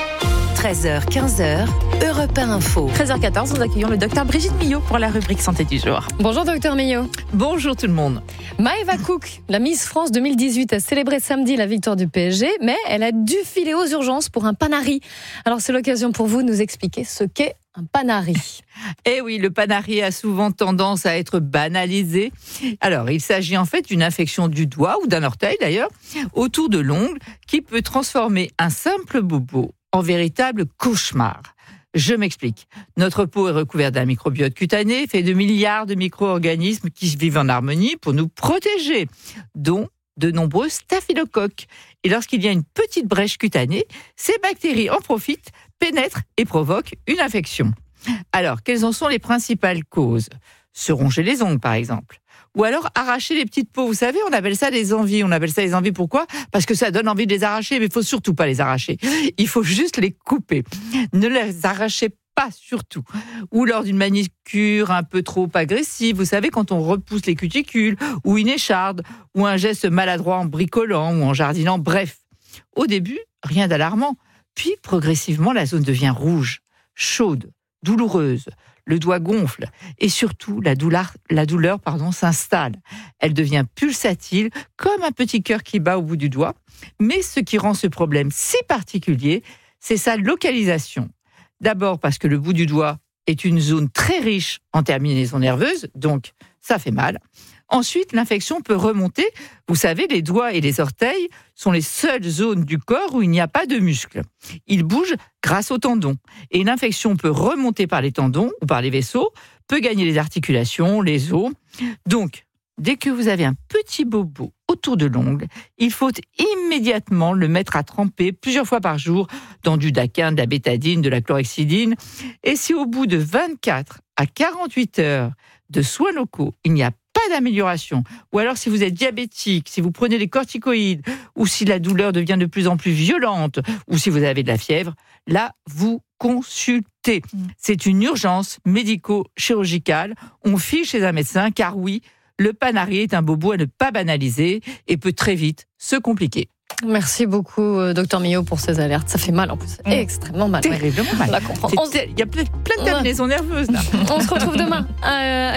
Speaker 2: 13h, 15h, Europe 1 Info.
Speaker 4: 13h14, nous accueillons le docteur Brigitte Millot pour la rubrique santé du jour.
Speaker 13: Bonjour docteur Millot.
Speaker 1: Bonjour tout le monde.
Speaker 13: Maëva Cook, la Miss France 2018, a célébré samedi la victoire du PSG, mais elle a dû filer aux urgences pour un panari. Alors c'est l'occasion pour vous de nous expliquer ce qu'est un panari.
Speaker 1: Eh oui, le panari a souvent tendance à être banalisé. Alors, il s'agit en fait d'une infection du doigt, ou d'un orteil d'ailleurs, autour de l'ongle, qui peut transformer un simple bobo en véritable cauchemar. Je m'explique. Notre peau est recouverte d'un microbiote cutané, fait de milliards de micro-organismes qui vivent en harmonie pour nous protéger, dont de nombreux staphylocoques. Et lorsqu'il y a une petite brèche cutanée, ces bactéries en profitent, pénètrent et provoquent une infection. Alors, quelles en sont les principales causes ? Se ronger les ongles, par exemple. Ou alors arracher les petites peaux. Vous savez, on appelle ça des envies. On appelle ça des envies, pourquoi ? Parce que ça donne envie de les arracher, mais il faut surtout pas les arracher. Il faut juste les couper. Ne les arrachez pas, surtout. Ou lors d'une manicure un peu trop agressive, vous savez, quand on repousse les cuticules, ou une écharde, ou un geste maladroit en bricolant, ou en jardinant, bref. Au début, rien d'alarmant. Puis, progressivement, la zone devient rouge, chaude, douloureuse. Le doigt gonfle et surtout la douleur s'installe. Elle devient pulsatile comme un petit cœur qui bat au bout du doigt. Mais ce qui rend ce problème si particulier, c'est sa localisation. D'abord parce que le bout du doigt est une zone très riche en terminaisons nerveuses, donc ça fait mal. Ensuite, l'infection peut remonter. Vous savez, les doigts et les orteils sont les seules zones du corps où il n'y a pas de muscles. Ils bougent grâce aux tendons. Et l'infection peut remonter par les tendons ou par les vaisseaux, peut gagner les articulations, les os. Donc, dès que vous avez un petit bobo autour de l'ongle, il faut immédiatement le mettre à tremper plusieurs fois par jour dans du daquin, de la bétadine, de la chlorhexidine. Et si au bout de 24 à 48 heures de soins locaux, il n'y a pas d'amélioration, ou alors si vous êtes diabétique, si vous prenez des corticoïdes, ou si la douleur devient de plus en plus violente, ou si vous avez de la fièvre, là, vous consultez. C'est une urgence médico-chirurgicale. On file chez un médecin, car oui, le panari est un bobo à ne pas banaliser et peut très vite se compliquer.
Speaker 13: Merci beaucoup, docteur Millot, pour ces alertes. Ça fait mal en plus, extrêmement mal.
Speaker 1: Terriblement mal. Il y a plein de terminaisons nerveuses là.
Speaker 13: On se retrouve demain à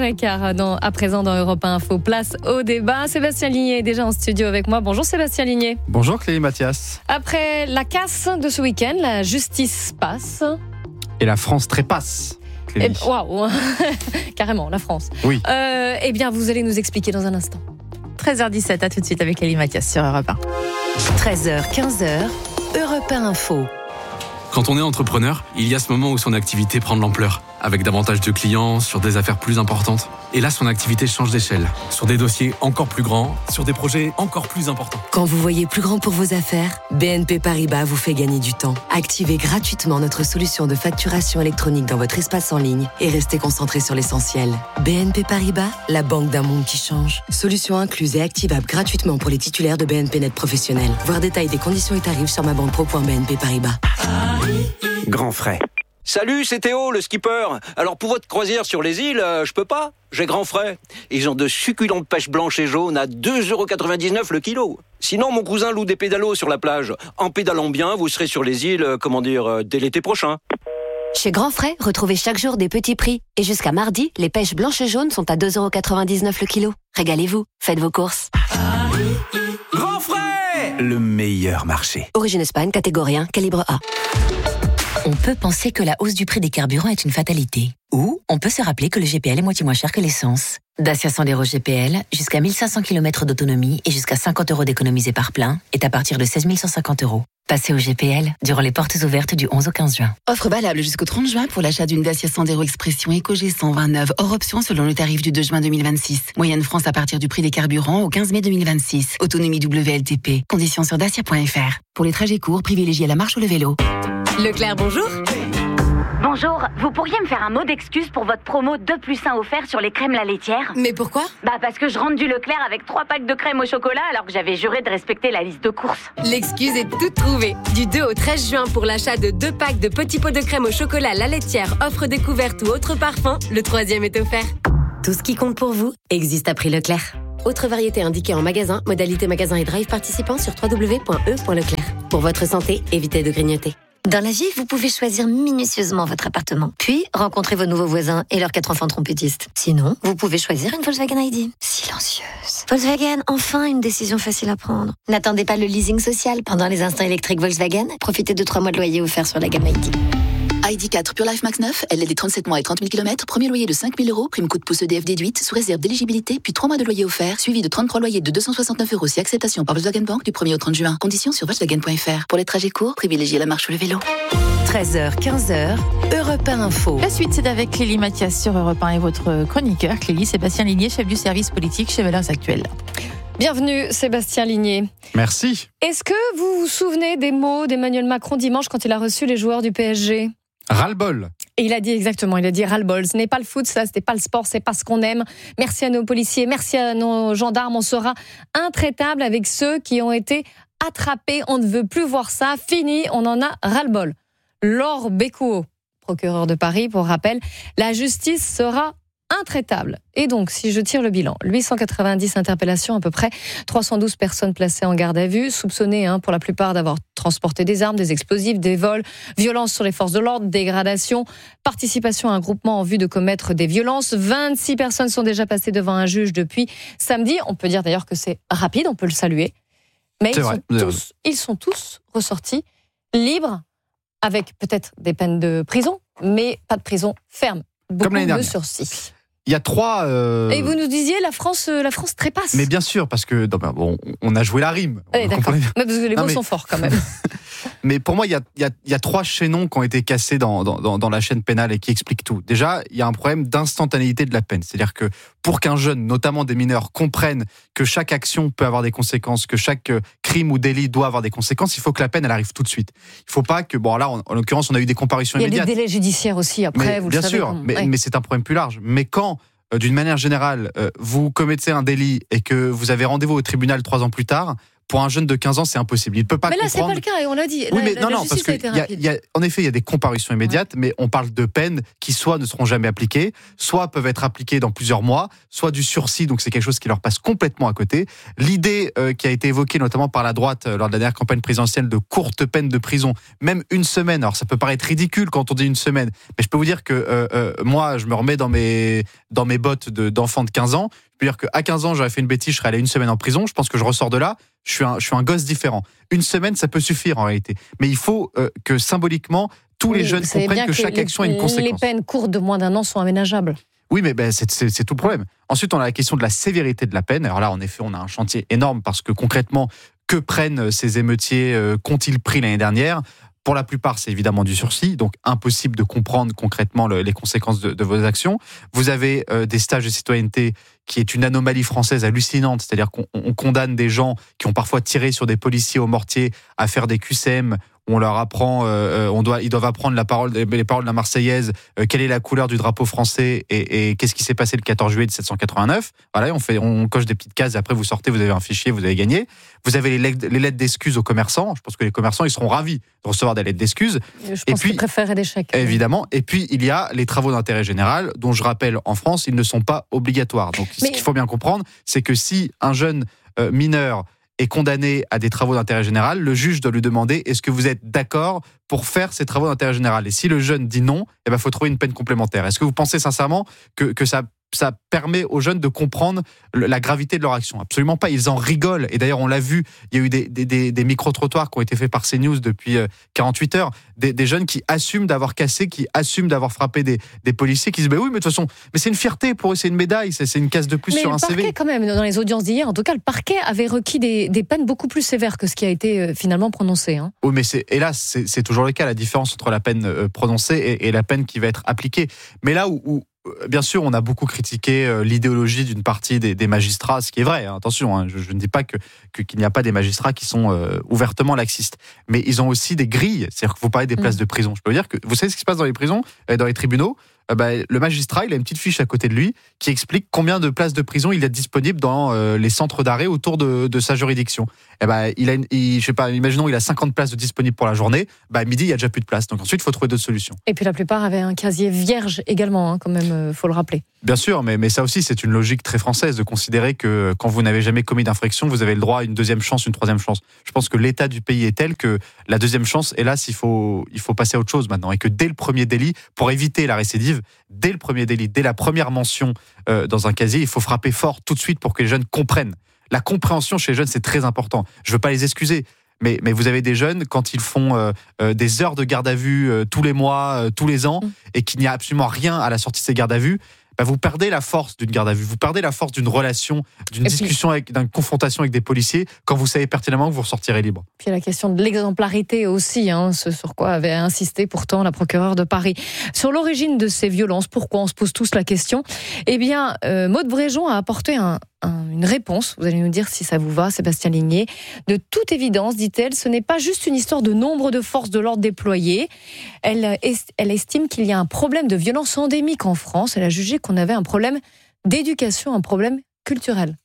Speaker 13: 1h15 à présent dans Europe 1 Info. Place au débat. Sébastien Ligné est déjà en studio avec moi. Bonjour Sébastien Ligné.
Speaker 3: Bonjour Clélie Mathias.
Speaker 13: Après la casse de ce week-end, la justice passe.
Speaker 3: Et la France trépasse.
Speaker 13: Waouh. Carrément, la France.
Speaker 3: Oui.
Speaker 13: Eh bien, vous allez nous expliquer dans un instant.
Speaker 4: 13h17, à tout de suite avec Clélie Mathias sur Europe 1.
Speaker 2: 13h, 15h, Europe 1 Info.
Speaker 12: Quand on est entrepreneur, il y a ce moment où son activité prend de l'ampleur, avec davantage de clients, sur des affaires plus importantes. Et là, son activité change d'échelle, sur des dossiers encore plus grands, sur des projets encore plus importants.
Speaker 2: Quand vous voyez plus grand pour vos affaires, BNP Paribas vous fait gagner du temps. Activez gratuitement notre solution de facturation électronique dans votre espace en ligne et restez concentré sur l'essentiel. BNP Paribas, la banque d'un monde qui change. Solution incluse et activable gratuitement pour les titulaires de BNP Net Professionnel. Voir détail des conditions et tarifs sur mabanquepro.bnp Paribas.
Speaker 14: Grand frais. Salut, c'est Théo, le skipper. Alors pour votre croisière sur les îles, je peux pas. J'ai grand frais. Ils ont de succulentes pêches blanches et jaunes à 2,99€ le kilo. Sinon, mon cousin loue des pédalos sur la plage. En pédalant bien, vous serez sur les îles, dès l'été prochain.
Speaker 18: Chez Grand Frais, retrouvez chaque jour des petits prix. Et jusqu'à mardi, les pêches blanches et jaunes sont à 2,99€ le kilo. Régalez-vous, faites vos courses.
Speaker 14: Grand Frais, le meilleur marché.
Speaker 18: Origine Espagne, catégorie 1, calibre A.
Speaker 2: On peut penser que la hausse du prix des carburants est une fatalité. Ou on peut se rappeler que le GPL est moitié moins cher que l'essence. Dacia Sandero GPL, jusqu'à 1500 km d'autonomie et jusqu'à 50 € d'économisés par plein, est à partir de 16 150 €. Passez au GPL durant les portes ouvertes du 11 au 15 juin.
Speaker 5: Offre valable jusqu'au 30 juin pour l'achat d'une Dacia Sandero Expression EcoG 129, hors option selon le tarif du 2 juin 2026. Moyenne France à partir du prix des carburants au 15 mai 2026. Autonomie WLTP. Conditions sur dacia.fr. Pour les trajets courts, privilégiez la marche ou le vélo.
Speaker 16: Leclerc, bonjour.
Speaker 17: Bonjour, vous pourriez me faire un mot d'excuse pour votre promo 2+1 offert sur les crèmes la laitière ?
Speaker 16: Mais pourquoi ?
Speaker 17: Parce que je rentre du Leclerc avec 3 packs de crème au chocolat alors que j'avais juré de respecter la liste de courses.
Speaker 16: L'excuse est toute trouvée. Du 2 au 13 juin pour l'achat de 2 packs de petits pots de crème au chocolat la laitière, offre découverte ou autre parfum, le 3e est offert.
Speaker 2: Tout ce qui compte pour vous existe à prix Leclerc.
Speaker 16: Autre variété indiquée en magasin, modalité magasin et drive participant sur www.e.leclerc. Pour votre santé, évitez de grignoter.
Speaker 6: Dans la vie, vous pouvez choisir minutieusement votre appartement, puis rencontrer vos nouveaux voisins et leurs 4 enfants trompettistes. Sinon, vous pouvez choisir une Volkswagen ID. Silencieuse. Volkswagen, enfin une décision facile à prendre. N'attendez pas le leasing social pendant les instants électriques Volkswagen. Profitez de 3 mois de loyer offerts sur la gamme ID.
Speaker 7: ID4 Pure Life Max 9, LLD 37 mois et 30 000 km, premier loyer de 5 000 €, prime coup de pouce EDF déduite, sous réserve d'éligibilité, puis 3 mois de loyer offert, suivi de 33 loyers de 269 € si acceptation par Volkswagen Bank du 1er au 30 juin. Conditions sur Volkswagen.fr. Pour les trajets courts, privilégiez la marche ou le vélo.
Speaker 2: 13h, 15h, Europe 1 Info.
Speaker 4: La suite, c'est avec Clélie Mathias sur Europe 1 et votre chroniqueur, Clélie Sébastien Ligné, chef du service politique chez Valeurs Actuelles.
Speaker 11: Bienvenue Sébastien Ligné.
Speaker 3: Merci.
Speaker 11: Est-ce que vous vous souvenez des mots d'Emmanuel Macron dimanche quand il a reçu les joueurs du PSG ?
Speaker 3: Ras-le-bol.
Speaker 11: Et il a dit ras-le-bol. Ce n'est pas le foot, ça, ce n'est pas le sport, c'est pas ce qu'on aime. Merci à nos policiers, merci à nos gendarmes. On sera intraitable avec ceux qui ont été attrapés. On ne veut plus voir ça. Fini, on en a ras-le-bol. Laure Bécot, procureur de Paris, pour rappel, la justice sera intraitable. Et donc, si je tire le bilan, 890 interpellations à peu près, 312 personnes placées en garde à vue, soupçonnées pour la plupart d'avoir transporté des armes, des explosifs, des vols, violences sur les forces de l'ordre, dégradation, participation à un groupement en vue de commettre des violences. 26 personnes sont déjà passées devant un juge depuis samedi. On peut dire d'ailleurs que c'est rapide, on peut le saluer. Mais ils sont tous ressortis libres, avec peut-être des peines de prison, mais pas de prison ferme.
Speaker 3: Comme l'année dernière.
Speaker 4: De sursis.
Speaker 3: Il y a 3...
Speaker 11: Et vous nous disiez, la France trépasse.
Speaker 3: Mais bien sûr, parce que on a joué la rime.
Speaker 11: D'accord, mais parce que les mots sont forts quand même.
Speaker 3: Mais pour moi, il y a 3 chaînons qui ont été cassés dans la chaîne pénale et qui expliquent tout. Déjà, il y a un problème d'instantanéité de la peine. C'est-à-dire que pour qu'un jeune, notamment des mineurs, comprenne que chaque action peut avoir des conséquences, que chaque crime ou délit doit avoir des conséquences, il faut que la peine, elle arrive tout de suite. Il ne faut pas que... Bon, là, en l'occurrence, on a eu des comparutions immédiates.
Speaker 11: Il y a des délais judiciaires aussi, après, vous le savez.
Speaker 3: Bien sûr, mais c'est un problème plus large. Mais quand... d'une manière générale, vous commettez un délit et que vous avez rendez-vous au tribunal 3 ans plus tard, pour un jeune de 15 ans, c'est impossible. Il peut pas comprendre.
Speaker 11: Mais là, c'est pas le cas, et on l'a dit.
Speaker 3: Oui, mais non, parce que en effet, il y a des comparutions immédiates, mais on parle de peines qui soit ne seront jamais appliquées, soit peuvent être appliquées dans plusieurs mois, soit du sursis, donc c'est quelque chose qui leur passe complètement à côté. L'idée qui a été évoquée notamment par la droite lors de la dernière campagne présidentielle de courtes peines de prison, même une semaine. Alors ça peut paraître ridicule quand on dit une semaine, mais je peux vous dire que moi, je me remets dans mes bottes d'enfant de 15 ans. Je peux dire qu'à 15 ans, j'aurais fait une bêtise, je serais allé une semaine en prison. Je pense que je ressors de là, je suis un gosse différent. Une semaine, ça peut suffire en réalité. Mais il faut que symboliquement, tous les jeunes comprennent que chaque action a une conséquence.
Speaker 11: Les peines courtes de moins d'1 an sont aménageables.
Speaker 3: Oui, mais c'est tout le problème. Ensuite, on a la question de la sévérité de la peine. Alors là, en effet, on a un chantier énorme parce que concrètement, que prennent ces émeutiers ? Qu'ont-ils pris l'année dernière ? Pour la plupart, c'est évidemment du sursis, donc impossible de comprendre concrètement les conséquences de vos actions. Vous avez des stages de citoyenneté qui est une anomalie française hallucinante, c'est-à-dire qu'on condamne des gens qui ont parfois tiré sur des policiers au mortier à faire des QCM. On leur apprend, ils doivent apprendre les paroles de la Marseillaise, quelle est la couleur du drapeau français et qu'est-ce qui s'est passé le 14 juillet 1789. Voilà, on coche des petites cases et après vous sortez, vous avez un fichier, vous avez gagné. Vous avez les lettres d'excuses aux commerçants. Je pense que les commerçants, ils seront ravis de recevoir des lettres d'excuses.
Speaker 11: Je pense qu'ils préfèrent des chèques.
Speaker 3: Évidemment. Et puis, il y a les travaux d'intérêt général, dont je rappelle, en France, ils ne sont pas obligatoires. Donc, ce qu'il faut bien comprendre, c'est que si un jeune mineur est condamné à des travaux d'intérêt général, le juge doit lui demander est-ce que vous êtes d'accord pour faire ces travaux d'intérêt général. Et si le jeune dit non, il faut trouver une peine complémentaire. Est-ce que vous pensez sincèrement que ça ça permet aux jeunes de comprendre la gravité de leur action. Absolument pas, ils en rigolent. Et d'ailleurs, on l'a vu, il y a eu des micro-trottoirs qui ont été faits par CNews depuis 48 heures, des jeunes qui assument d'avoir cassé, qui assument d'avoir frappé des policiers, qui disent oui, mais de toute façon, mais c'est une fierté pour eux, c'est une médaille, c'est une case de plus sur un CV.
Speaker 13: Mais le parquet, quand même, dans les audiences d'hier, en tout cas, le parquet avait requis des peines beaucoup plus sévères que ce qui a été finalement prononcé. Hein.
Speaker 3: Oui, mais hélas, c'est toujours le cas, la différence entre la peine prononcée et la peine qui va être appliquée. Mais là où bien sûr, on a beaucoup critiqué l'idéologie d'une partie des magistrats, ce qui est vrai, hein, attention, hein, je ne dis pas qu'il n'y a pas des magistrats qui sont ouvertement laxistes, mais ils ont aussi des grilles, c'est-à-dire que vous parlez des places de prison. Je peux vous dire que vous savez ce qui se passe dans les prisons, dans les tribunaux, le magistrat, il a une petite fiche à côté de lui qui explique combien de places de prison il y a disponibles dans les centres d'arrêt autour de sa juridiction. Je sais pas, imaginons il a 50 places disponibles pour la journée, à midi il y a déjà plus de place. Donc ensuite il faut trouver d'autres solutions.
Speaker 13: Et puis la plupart avaient un casier vierge également, hein, quand même, faut le rappeler.
Speaker 3: Bien sûr, mais ça aussi c'est une logique très française de considérer que quand vous n'avez jamais commis d'infraction, vous avez le droit à une deuxième chance, une troisième chance. Je pense que l'état du pays est tel que la deuxième chance, hélas, il faut passer à autre chose maintenant, et que dès le premier délit, pour éviter la récidive, dès le premier délit, dès la première mention dans un casier, il faut frapper fort tout de suite pour que les jeunes comprennent. La compréhension chez les jeunes, c'est très important. Je ne veux pas les excuser, mais vous avez des jeunes, quand ils font des heures de garde à vue tous les mois, tous les ans, et qu'il n'y a absolument rien à la sortie de ces gardes à vue, vous perdez la force d'une garde à vue, vous perdez la force d'une relation, d'une discussion, d'une confrontation avec des policiers, quand vous savez pertinemment que vous ressortirez libre.
Speaker 13: Puis il y a la question de l'exemplarité aussi, hein, ce sur quoi avait insisté pourtant la procureure de Paris. Sur l'origine de ces violences, pourquoi on se pose tous la question ? Eh bien, Maude Bréjon a apporté une réponse, vous allez nous dire si ça vous va, Sébastien Ligné. De toute évidence, dit-elle, ce n'est pas juste une histoire de nombre de forces de l'ordre déployées. Elle estime qu'il y a un problème de violence endémique en France. Elle a jugé qu'on avait un problème d'éducation, un problème culturel.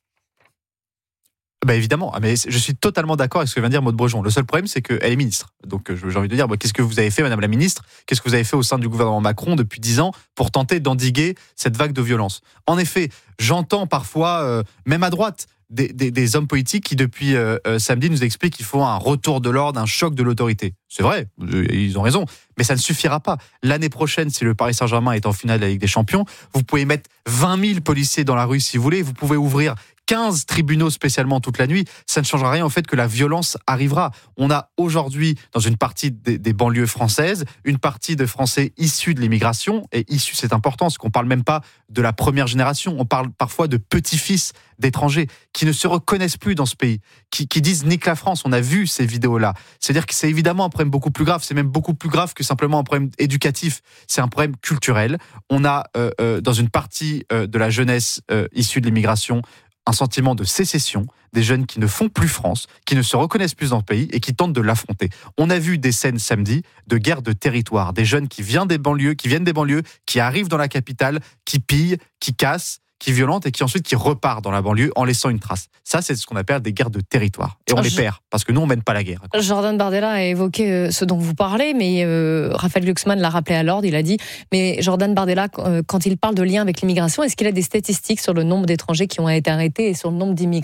Speaker 3: Évidemment, mais je suis totalement d'accord avec ce que vient de dire Maude Bréjon. Le seul problème, c'est qu'elle est ministre. Donc j'ai envie de dire, qu'est-ce que vous avez fait, Madame la ministre ? Qu'est-ce que vous avez fait au sein du gouvernement Macron depuis 10 ans pour tenter d'endiguer cette vague de violence ? En effet, j'entends parfois, même à droite, des hommes politiques qui, depuis samedi, nous expliquent qu'il faut un retour de l'ordre, un choc de l'autorité. C'est vrai, ils ont raison, mais ça ne suffira pas. L'année prochaine, si le Paris Saint-Germain est en finale de la Ligue des Champions, vous pouvez mettre 20 000 policiers dans la rue si vous voulez, vous pouvez ouvrir 15 tribunaux spécialement toute la nuit, ça ne changera rien au fait que la violence arrivera. On a aujourd'hui, dans une partie des banlieues françaises, une partie de Français issus de l'immigration, et issus c'est important, parce qu'on ne parle même pas de la première génération, on parle parfois de petits-fils d'étrangers qui ne se reconnaissent plus dans ce pays, qui disent « nique la France », on a vu ces vidéos-là. C'est-à-dire que c'est évidemment un problème beaucoup plus grave, c'est même beaucoup plus grave que simplement un problème éducatif, c'est un problème culturel. On a, dans une partie de la jeunesse issue de l'immigration, un sentiment de sécession, des jeunes qui ne font plus France, qui ne se reconnaissent plus dans le pays et qui tentent de l'affronter. On a vu des scènes samedi de guerre de territoire, des jeunes qui viennent des banlieues, qui arrivent dans la capitale, qui pillent, qui cassent, qui violentent et qui ensuite qui repartent dans la banlieue en laissant une trace. Ça, c'est ce qu'on appelle des guerres de territoire. Et on les perd, parce que nous, on mène pas la guerre.
Speaker 13: Jordan Bardella a évoqué ce dont vous parlez, mais Raphaël Glucksmann l'a rappelé à l'ordre. Il a dit, mais Jordan Bardella, quand il parle de lien avec l'immigration, est-ce qu'il a des statistiques sur le nombre d'étrangers qui ont été arrêtés et sur le nombre d'immigrés ?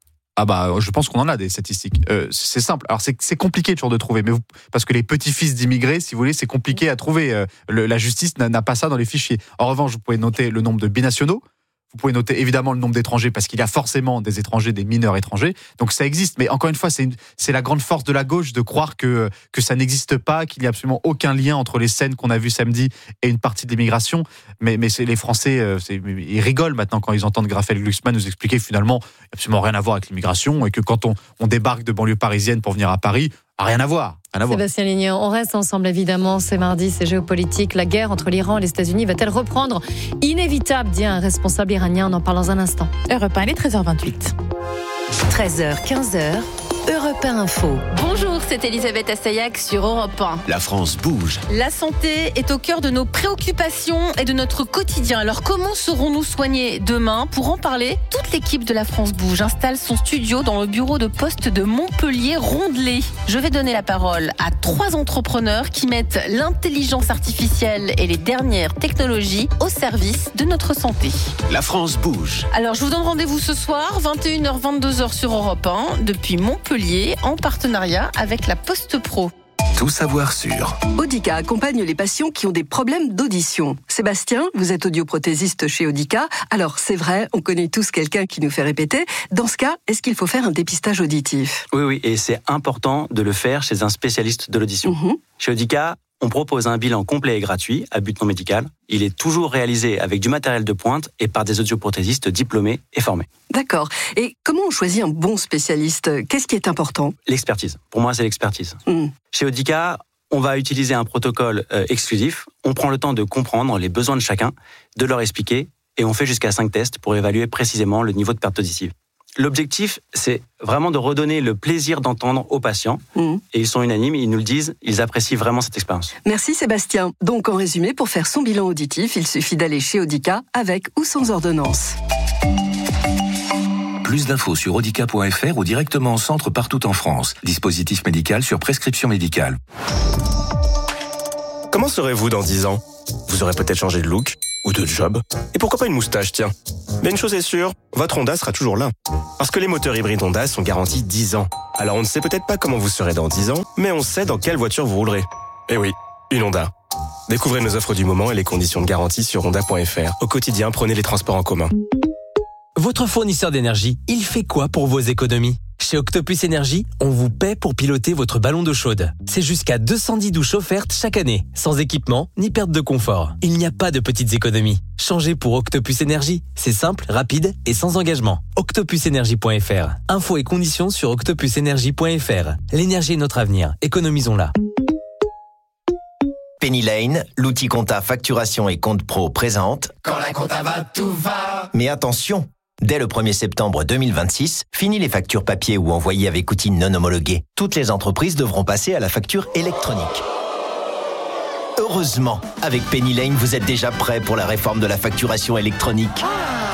Speaker 3: Je pense qu'on en a des statistiques. C'est simple. Alors c'est compliqué toujours de trouver, parce que les petits-fils d'immigrés, si vous voulez, c'est compliqué à trouver. La justice n'a pas ça dans les fichiers. En revanche, vous pouvez noter le nombre de binationaux. Vous pouvez noter évidemment le nombre d'étrangers, parce qu'il y a forcément des étrangers, des mineurs étrangers. Donc ça existe. Mais encore une fois, c'est la grande force de la gauche de croire que ça n'existe pas, qu'il n'y a absolument aucun lien entre les scènes qu'on a vues samedi et une partie de l'immigration. Mais les Français, ils rigolent maintenant quand ils entendent Raphaël Glucksmann nous expliquer que finalement, il n'y a absolument rien à voir avec l'immigration et que quand on débarque de banlieue parisienne pour venir à Paris, rien à voir.
Speaker 13: Sébastien Ligné, on reste ensemble évidemment, c'est mardi, c'est géopolitique. La guerre entre l'Iran et les États-Unis va-t-elle reprendre ? Inévitable, dit un responsable iranien, on en parle dans un instant.
Speaker 4: Europe 1, il est 13h28.
Speaker 2: 13h, 15h, Europe 1 Info.
Speaker 15: Bonjour, c'est Elisabeth Assayag sur Europe 1.
Speaker 19: La France bouge.
Speaker 15: La santé est au cœur de nos préoccupations et de notre quotidien. Alors comment serons-nous soignés demain ? Pour en parler, toute l'équipe de La France bouge installe son studio dans le bureau de poste de Montpellier-Rondelet. Je vais donner la parole à 3 entrepreneurs qui mettent l'intelligence artificielle et les dernières technologies au service de notre santé.
Speaker 19: La France bouge.
Speaker 15: Alors je vous donne rendez-vous ce soir, 21h, 22h sur Europe 1, depuis Montpellier, en partenariat avec la Poste Pro.
Speaker 19: tout savoir sur.
Speaker 20: Audica accompagne les patients qui ont des problèmes d'audition. Sébastien, vous êtes audioprothésiste chez Audica. Alors, c'est vrai, on connaît tous quelqu'un qui nous fait répéter. Dans ce cas, est-ce qu'il faut faire un dépistage auditif ?
Speaker 21: Oui, et c'est important de le faire chez un spécialiste de l'audition. Chez Audica, on propose un bilan complet et gratuit, à but non médical. Il est toujours réalisé avec du matériel de pointe et par des audioprothésistes diplômés et formés.
Speaker 20: D'accord. Et comment on choisit un bon spécialiste ? Qu'est-ce qui est important ?
Speaker 21: L'expertise. Pour moi, c'est l'expertise. Chez Audica, on va utiliser un protocole exclusif. On prend le temps de comprendre les besoins de chacun, de leur expliquer, et on fait jusqu'à 5 tests pour évaluer précisément le niveau de perte auditive. L'objectif, c'est vraiment de redonner le plaisir d'entendre aux patients. Et ils sont unanimes, ils nous le disent, ils apprécient vraiment cette expérience.
Speaker 20: Merci Sébastien. Donc en résumé, pour faire son bilan auditif, il suffit d'aller chez Audica avec ou sans ordonnance.
Speaker 19: Plus d'infos sur audica.fr ou directement en centre partout en France. Dispositif médical sur prescription médicale.
Speaker 22: Comment serez-vous dans 10 ans ? Vous aurez peut-être changé de look ou de job. Et pourquoi pas une moustache, tiens ? Mais une chose est sûre, votre Honda sera toujours là. Parce que les moteurs hybrides Honda sont garantis 10 ans. Alors on ne sait peut-être pas comment vous serez dans 10 ans, mais on sait dans quelle voiture vous roulerez. Eh oui, une Honda. Découvrez nos offres du moment et les conditions de garantie sur honda.fr. Au quotidien, prenez les transports en commun.
Speaker 23: Votre fournisseur d'énergie, il fait quoi pour vos économies ? Chez Octopus Énergie, on vous paie pour piloter votre ballon d'eau chaude. C'est jusqu'à 210 douches offertes chaque année, sans équipement ni perte de confort. Il n'y a pas de petites économies. Changez pour Octopus Énergie. C'est simple, rapide et sans engagement. Octopusenergie.fr. Infos et conditions sur octopusenergie.fr. L'énergie est notre avenir. Économisons-la.
Speaker 24: Penny Lane, l'outil compta facturation et compte pro présente.
Speaker 25: Quand la compta va, tout va.
Speaker 24: Mais attention, dès le 1er septembre 2026, fini les factures papier ou envoyées avec outils non homologués. Toutes les entreprises devront passer à la facture électronique. Heureusement, avec Penny Lane, vous êtes déjà prêt pour la réforme de la facturation électronique.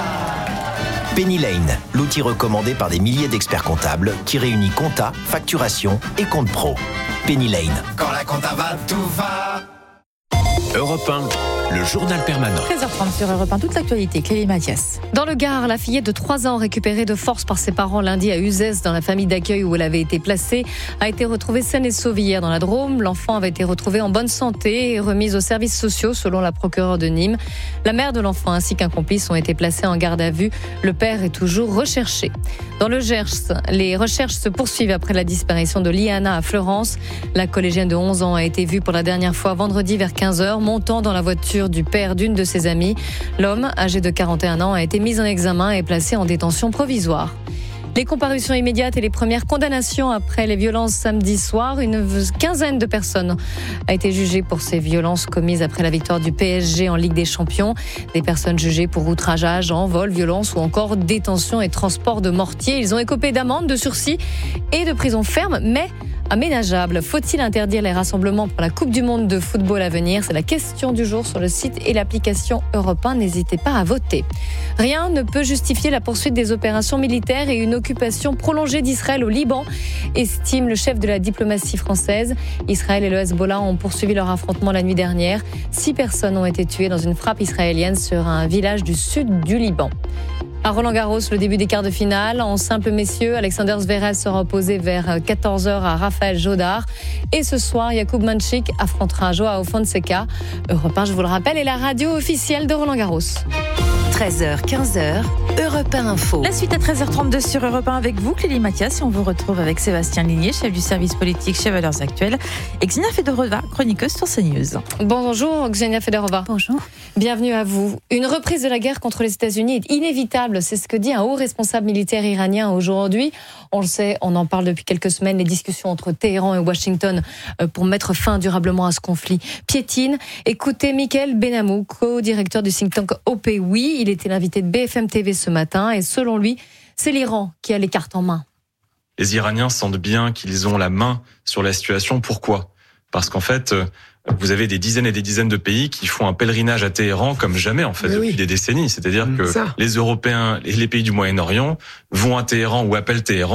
Speaker 24: Penny Lane, l'outil recommandé par des milliers d'experts comptables qui réunit compta, facturation et compte pro. Penny Lane.
Speaker 25: Quand la compta va, tout va.
Speaker 19: Europe 1, le journal permanent.
Speaker 4: 13h30 sur Europe 1, toute l'actualité. Clélie Mathias.
Speaker 13: Dans le Gard, la fillette de 3 ans récupérée de force par ses parents lundi à Uzès dans la famille d'accueil où elle avait été placée a été retrouvée saine et sauve hier dans la Drôme. L'enfant avait été retrouvé en bonne santé et remise aux services sociaux selon la procureure de Nîmes. La mère de l'enfant ainsi qu'un complice ont été placés en garde à vue. Le père est toujours recherché. Dans le Gers, les recherches se poursuivent après la disparition de Liana à Fleurance. La collégienne de 11 ans a été vue pour la dernière fois vendredi vers 15h, montant dans la voiture du père d'une de ses amies. L'homme, âgé de 41 ans, a été mis en examen et placé en détention provisoire. Les comparutions immédiates et les premières condamnations après les violences samedi soir. Une quinzaine de personnes a été jugée pour ces violences commises après la victoire du PSG en Ligue des Champions. Des personnes jugées pour outrageage, vol, violence ou encore détention et transport de mortier. Ils ont écopé d'amendes, de sursis et de prison ferme, mais aménageable. Faut-il interdire les rassemblements pour la Coupe du Monde de football à venir ? C'est la question du jour sur le site et l'application Europe 1. N'hésitez pas à voter. Rien ne peut justifier la poursuite des opérations militaires et une occupation prolongée d'Israël au Liban, estime le chef de la diplomatie française. Israël et le Hezbollah ont poursuivi leur affrontement la nuit dernière. 6 personnes ont été tuées dans une frappe israélienne sur un village du sud du Liban. À Roland-Garros, le début des quarts de finale. En simple messieurs, Alexander Zverev sera opposé vers 14h à Raphaël Jodard. Et ce soir, Jakub Manchik affrontera Joao Fonseca. Europe 1, je vous le rappelle, est la radio officielle de Roland-Garros.
Speaker 2: 13h, 15h, Europe 1 Info.
Speaker 4: La suite à 13h32 sur Europe 1 avec vous, Clélie Mathias. Et on vous retrouve avec Sébastien Ligné, chef du service politique chez Valeurs Actuelles, et Xenia Fedorova, chroniqueuse sur CNews.
Speaker 13: Bonjour, Xenia Fedorova.
Speaker 4: Bonjour.
Speaker 13: Bienvenue à vous. Une reprise de la guerre contre les États-Unis est inévitable. C'est ce que dit un haut responsable militaire iranien aujourd'hui. On le sait, on en parle depuis quelques semaines. Les discussions entre Téhéran et Washington pour mettre fin durablement à ce conflit piétinent. Écoutez Michael Benamou, co-directeur du think tank OPWI. Il était l'invité de BFM TV ce matin et selon lui, c'est l'Iran qui a les cartes en main.
Speaker 27: Les Iraniens sentent bien qu'ils ont la main sur la situation. Pourquoi ? Parce qu'en fait, vous avez des dizaines et des dizaines de pays qui font un pèlerinage à Téhéran comme jamais en fait depuis des décennies. C'est-à-dire que les Européens et les pays du Moyen-Orient vont à Téhéran ou appellent Téhéran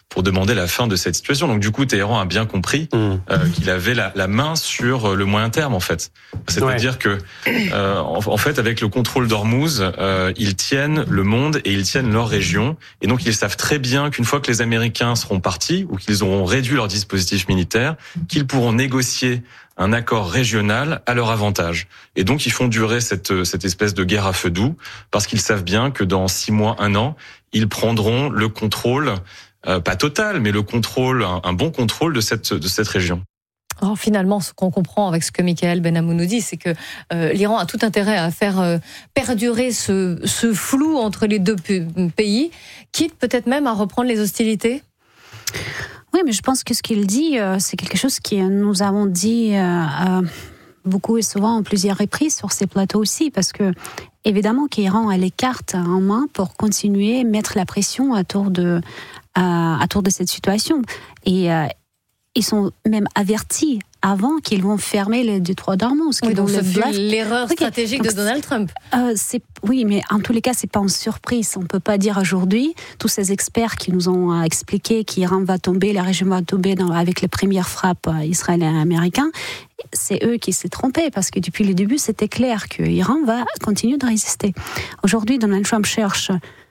Speaker 27: pour demander la fin de cette situation. Donc du coup, Téhéran a bien compris qu'il avait la main sur le moyen terme, en fait. C'est-à-dire que, en fait, avec le contrôle d'Ormuz, ils tiennent le monde et ils tiennent leur région. Et donc, ils savent très bien qu'une fois que les Américains seront partis ou qu'ils auront réduit leur dispositif militaire, qu'ils pourront négocier un accord régional à leur avantage. Et donc, ils font durer cette espèce de guerre à feu doux parce qu'ils savent bien que dans 6 mois, 1 an, ils prendront le contrôle, pas total, mais le contrôle, un bon contrôle de cette région.
Speaker 13: Alors finalement, ce qu'on comprend avec ce que Michael Benamou nous dit, c'est que l'Iran a tout intérêt à faire perdurer ce flou entre les deux pays, quitte peut-être même à reprendre les hostilités.
Speaker 1: Oui, mais je pense que ce qu'il dit, c'est quelque chose que nous avons dit beaucoup et souvent en plusieurs reprises sur ces plateaux aussi, parce que évidemment qu'Iran a les cartes en main pour continuer à mettre la pression autour de cette situation. Et ils sont même avertis avant qu'ils vont fermer le détroit d'Ormuz.
Speaker 13: Oui, donc l'erreur stratégique de Donald Trump.
Speaker 1: Oui, mais en tous les cas, c'est pas une surprise. On peut pas dire aujourd'hui, tous ces experts qui nous ont expliqué qu'Iran va tomber, la région va tomber avec les premières frappes israéliennes et américaines, c'est eux qui s'est trompé, parce que depuis le début, c'était clair que l'Iran va continuer de résister. Aujourd'hui, Donald Trump cherche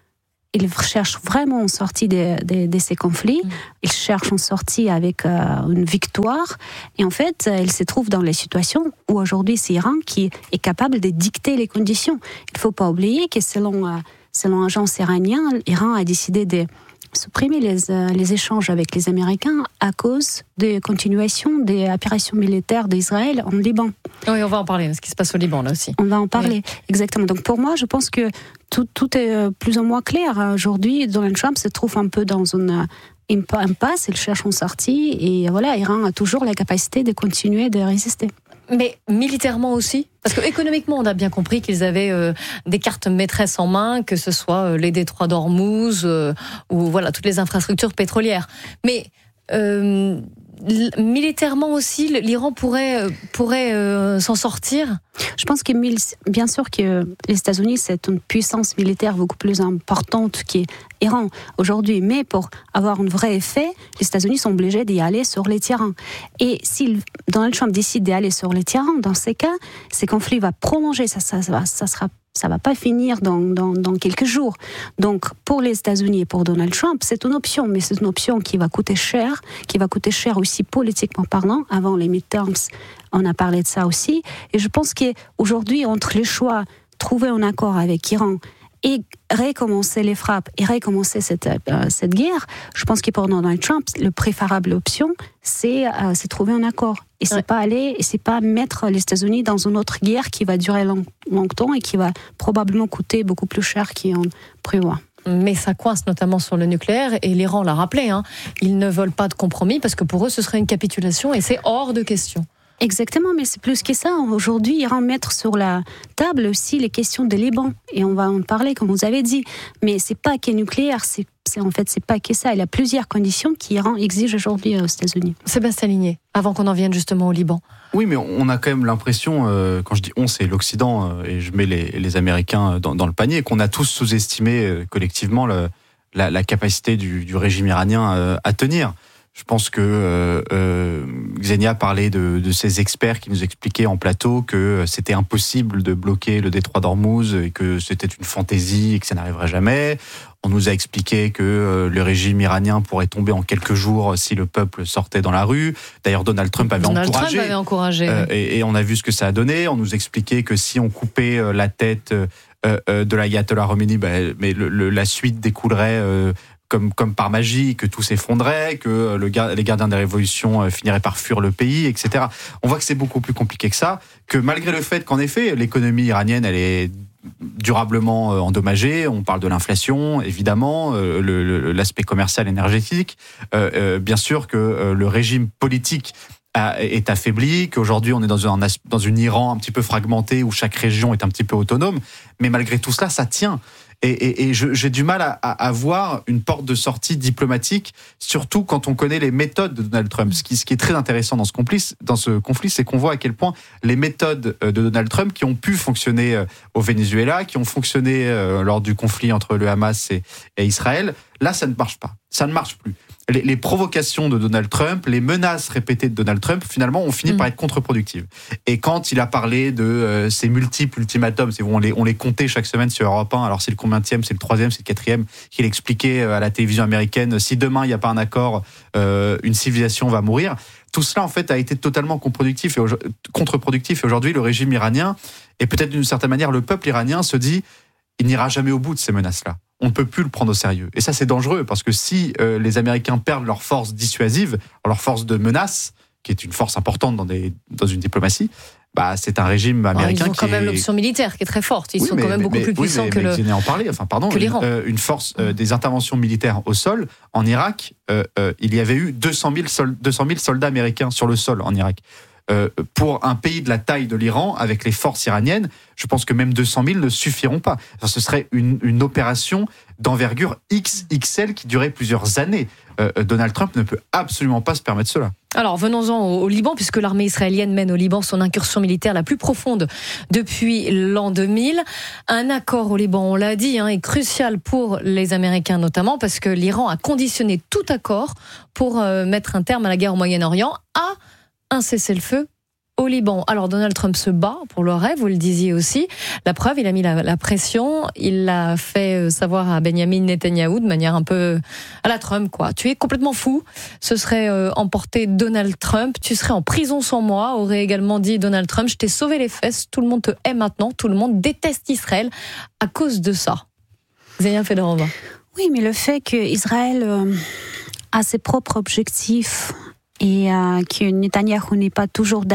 Speaker 1: vraiment une sortie de ces conflits. Il cherche une sortie avec une victoire. Et en fait, il se trouve dans la situation où aujourd'hui, c'est l'Iran qui est capable de dicter les conditions. Il ne faut pas oublier que selon l'agence iranienne, l'Iran a décidé de supprimer les échanges avec les Américains à cause de continuation des opérations militaires d'Israël en Liban.
Speaker 13: Oui, on va en parler, ce qui se passe au Liban, là aussi.
Speaker 1: On va en parler, exactement. Donc pour moi, je pense que tout est plus ou moins clair. Aujourd'hui, Donald Trump se trouve un peu dans une impasse, il cherche une sortie, et voilà, l'Iran a toujours la capacité de continuer de résister.
Speaker 13: Mais militairement aussi, parce que économiquement, on a bien compris qu'ils avaient des cartes maîtresses en main, que ce soit les détroits d'Ormuz ou voilà toutes les infrastructures pétrolières. Mais militairement aussi, l'Iran pourrait s'en sortir.
Speaker 1: Je pense que bien sûr que les États-Unis, c'est une puissance militaire beaucoup plus importante qu'Iran aujourd'hui. Mais pour avoir un vrai effet, les États-Unis sont obligés d'y aller sur les terrains. Et si Donald Trump décide d'aller sur les terrains, dans ces cas, ces conflits vont prolonger. Ça va pas finir dans quelques jours. Donc, pour les États-Unis et pour Donald Trump, c'est une option, mais c'est une option qui va coûter cher aussi politiquement parlant. Avant les midterms, on a parlé de ça aussi. Et je pense qu'aujourd'hui, entre les choix, trouver un accord avec l'Iran et recommencer les frappes et recommencer cette guerre, je pense que pour Donald Trump, la préférable option, c'est trouver un accord. Et c'est pas mettre les États-Unis dans une autre guerre qui va durer longtemps et qui va probablement coûter beaucoup plus cher qu'on prévoit.
Speaker 13: Mais ça coince notamment sur le nucléaire, et l'Iran l'a rappelé, ils ne veulent pas de compromis parce que pour eux ce serait une capitulation et c'est hors de question.
Speaker 1: Exactement, mais c'est plus que ça. Aujourd'hui, Iran mettre sur la table aussi les questions de Liban. Et on va en parler, comme vous avez dit. Mais c'est pas que nucléaire, c'est pas que ça. Il y a plusieurs conditions qu'Iran exige aujourd'hui aux États-Unis.
Speaker 13: Sébastien Ligné, avant qu'on en vienne justement au Liban.
Speaker 3: Oui, mais on a quand même l'impression, quand je dis on, c'est l'Occident, et je mets les Américains dans le panier, qu'on a tous sous-estimé collectivement la capacité du régime iranien à tenir. Je pense que Xenia parlait de ces experts qui nous expliquaient en plateau que c'était impossible de bloquer le détroit d'Ormuz et que c'était une fantaisie et que ça n'arriverait jamais. On nous a expliqué que le régime iranien pourrait tomber en quelques jours si le peuple sortait dans la rue. D'ailleurs, Donald Trump avait encouragé. Et on a vu ce que ça a donné. On nous expliquait que si on coupait la tête de l'ayatollah Khomeini, mais la suite découlerait comme par magie, que tout s'effondrait, que les gardiens des révolutions finiraient par fuir le pays, etc. On voit que c'est beaucoup plus compliqué que ça, que malgré le fait qu'en effet, l'économie iranienne, elle est durablement endommagée. On parle de l'inflation, évidemment, l'aspect commercial, énergétique. Bien sûr que le régime politique est affaibli, qu'aujourd'hui on est dans une Iran un petit peu fragmentée où chaque région est un petit peu autonome, mais malgré tout cela, ça tient. Et j'ai du mal à voir une porte de sortie diplomatique, surtout quand on connaît les méthodes de Donald Trump. Ce qui est très intéressant dans ce conflit, c'est qu'on voit à quel point les méthodes de Donald Trump, qui ont pu fonctionner au Venezuela, qui ont fonctionné lors du conflit entre le Hamas et Israël, là, ça ne marche pas. Ça ne marche plus. les provocations de Donald Trump, les menaces répétées de Donald Trump, finalement, ont fini par être contre-productives. Et quand il a parlé de ces multiples ultimatums, on les comptait chaque semaine sur Europe 1, alors c'est le combienième, c'est le 3e, c'est le 4e, qu'il expliquait à la télévision américaine, si demain il n'y a pas un accord, une civilisation va mourir. Tout cela, en fait, a été totalement contre-productif. Et aujourd'hui, le régime iranien, et peut-être d'une certaine manière, le peuple iranien se dit, il n'ira jamais au bout de ces menaces-là. On ne peut plus le prendre au sérieux. Et ça, c'est dangereux, parce que si les Américains perdent leur force dissuasive, leur force de menace, qui est une force importante dans une diplomatie, c'est un régime américain
Speaker 13: ils ont quand même l'option militaire qui est très forte. Ils sont quand même beaucoup plus puissants que
Speaker 3: l'Iran. Une force des interventions militaires au sol, en Irak, il y avait eu 200 000 soldats américains sur le sol en Irak. Pour un pays de la taille de l'Iran, avec les forces iraniennes, je pense que même 200 000 ne suffiront pas. Enfin, ce serait une opération d'envergure XXL qui durait plusieurs années. Donald Trump ne peut absolument pas se permettre cela.
Speaker 13: Alors venons-en au Liban, puisque l'armée israélienne mène au Liban son incursion militaire la plus profonde depuis l'an 2000. Un accord au Liban, on l'a dit, est crucial pour les Américains notamment, parce que l'Iran a conditionné tout accord pour mettre un terme à la guerre au Moyen-Orient à un cessez-le-feu au Liban. Alors Donald Trump se bat pour le rêve, vous le disiez aussi. La preuve, il a mis la pression, il l'a fait savoir à Benjamin Netanyahou de manière un peu à la Trump, quoi. Tu es complètement fou, ce serait emporter Donald Trump, tu serais en prison sans moi, aurait également dit Donald Trump. Je t'ai sauvé les fesses, tout le monde te hait maintenant, tout le monde déteste Israël à cause de ça. Xenia Fedorova.
Speaker 1: Oui, mais le fait qu'Israël a ses propres objectifs et que Netanyahou n'est pas toujours d'accord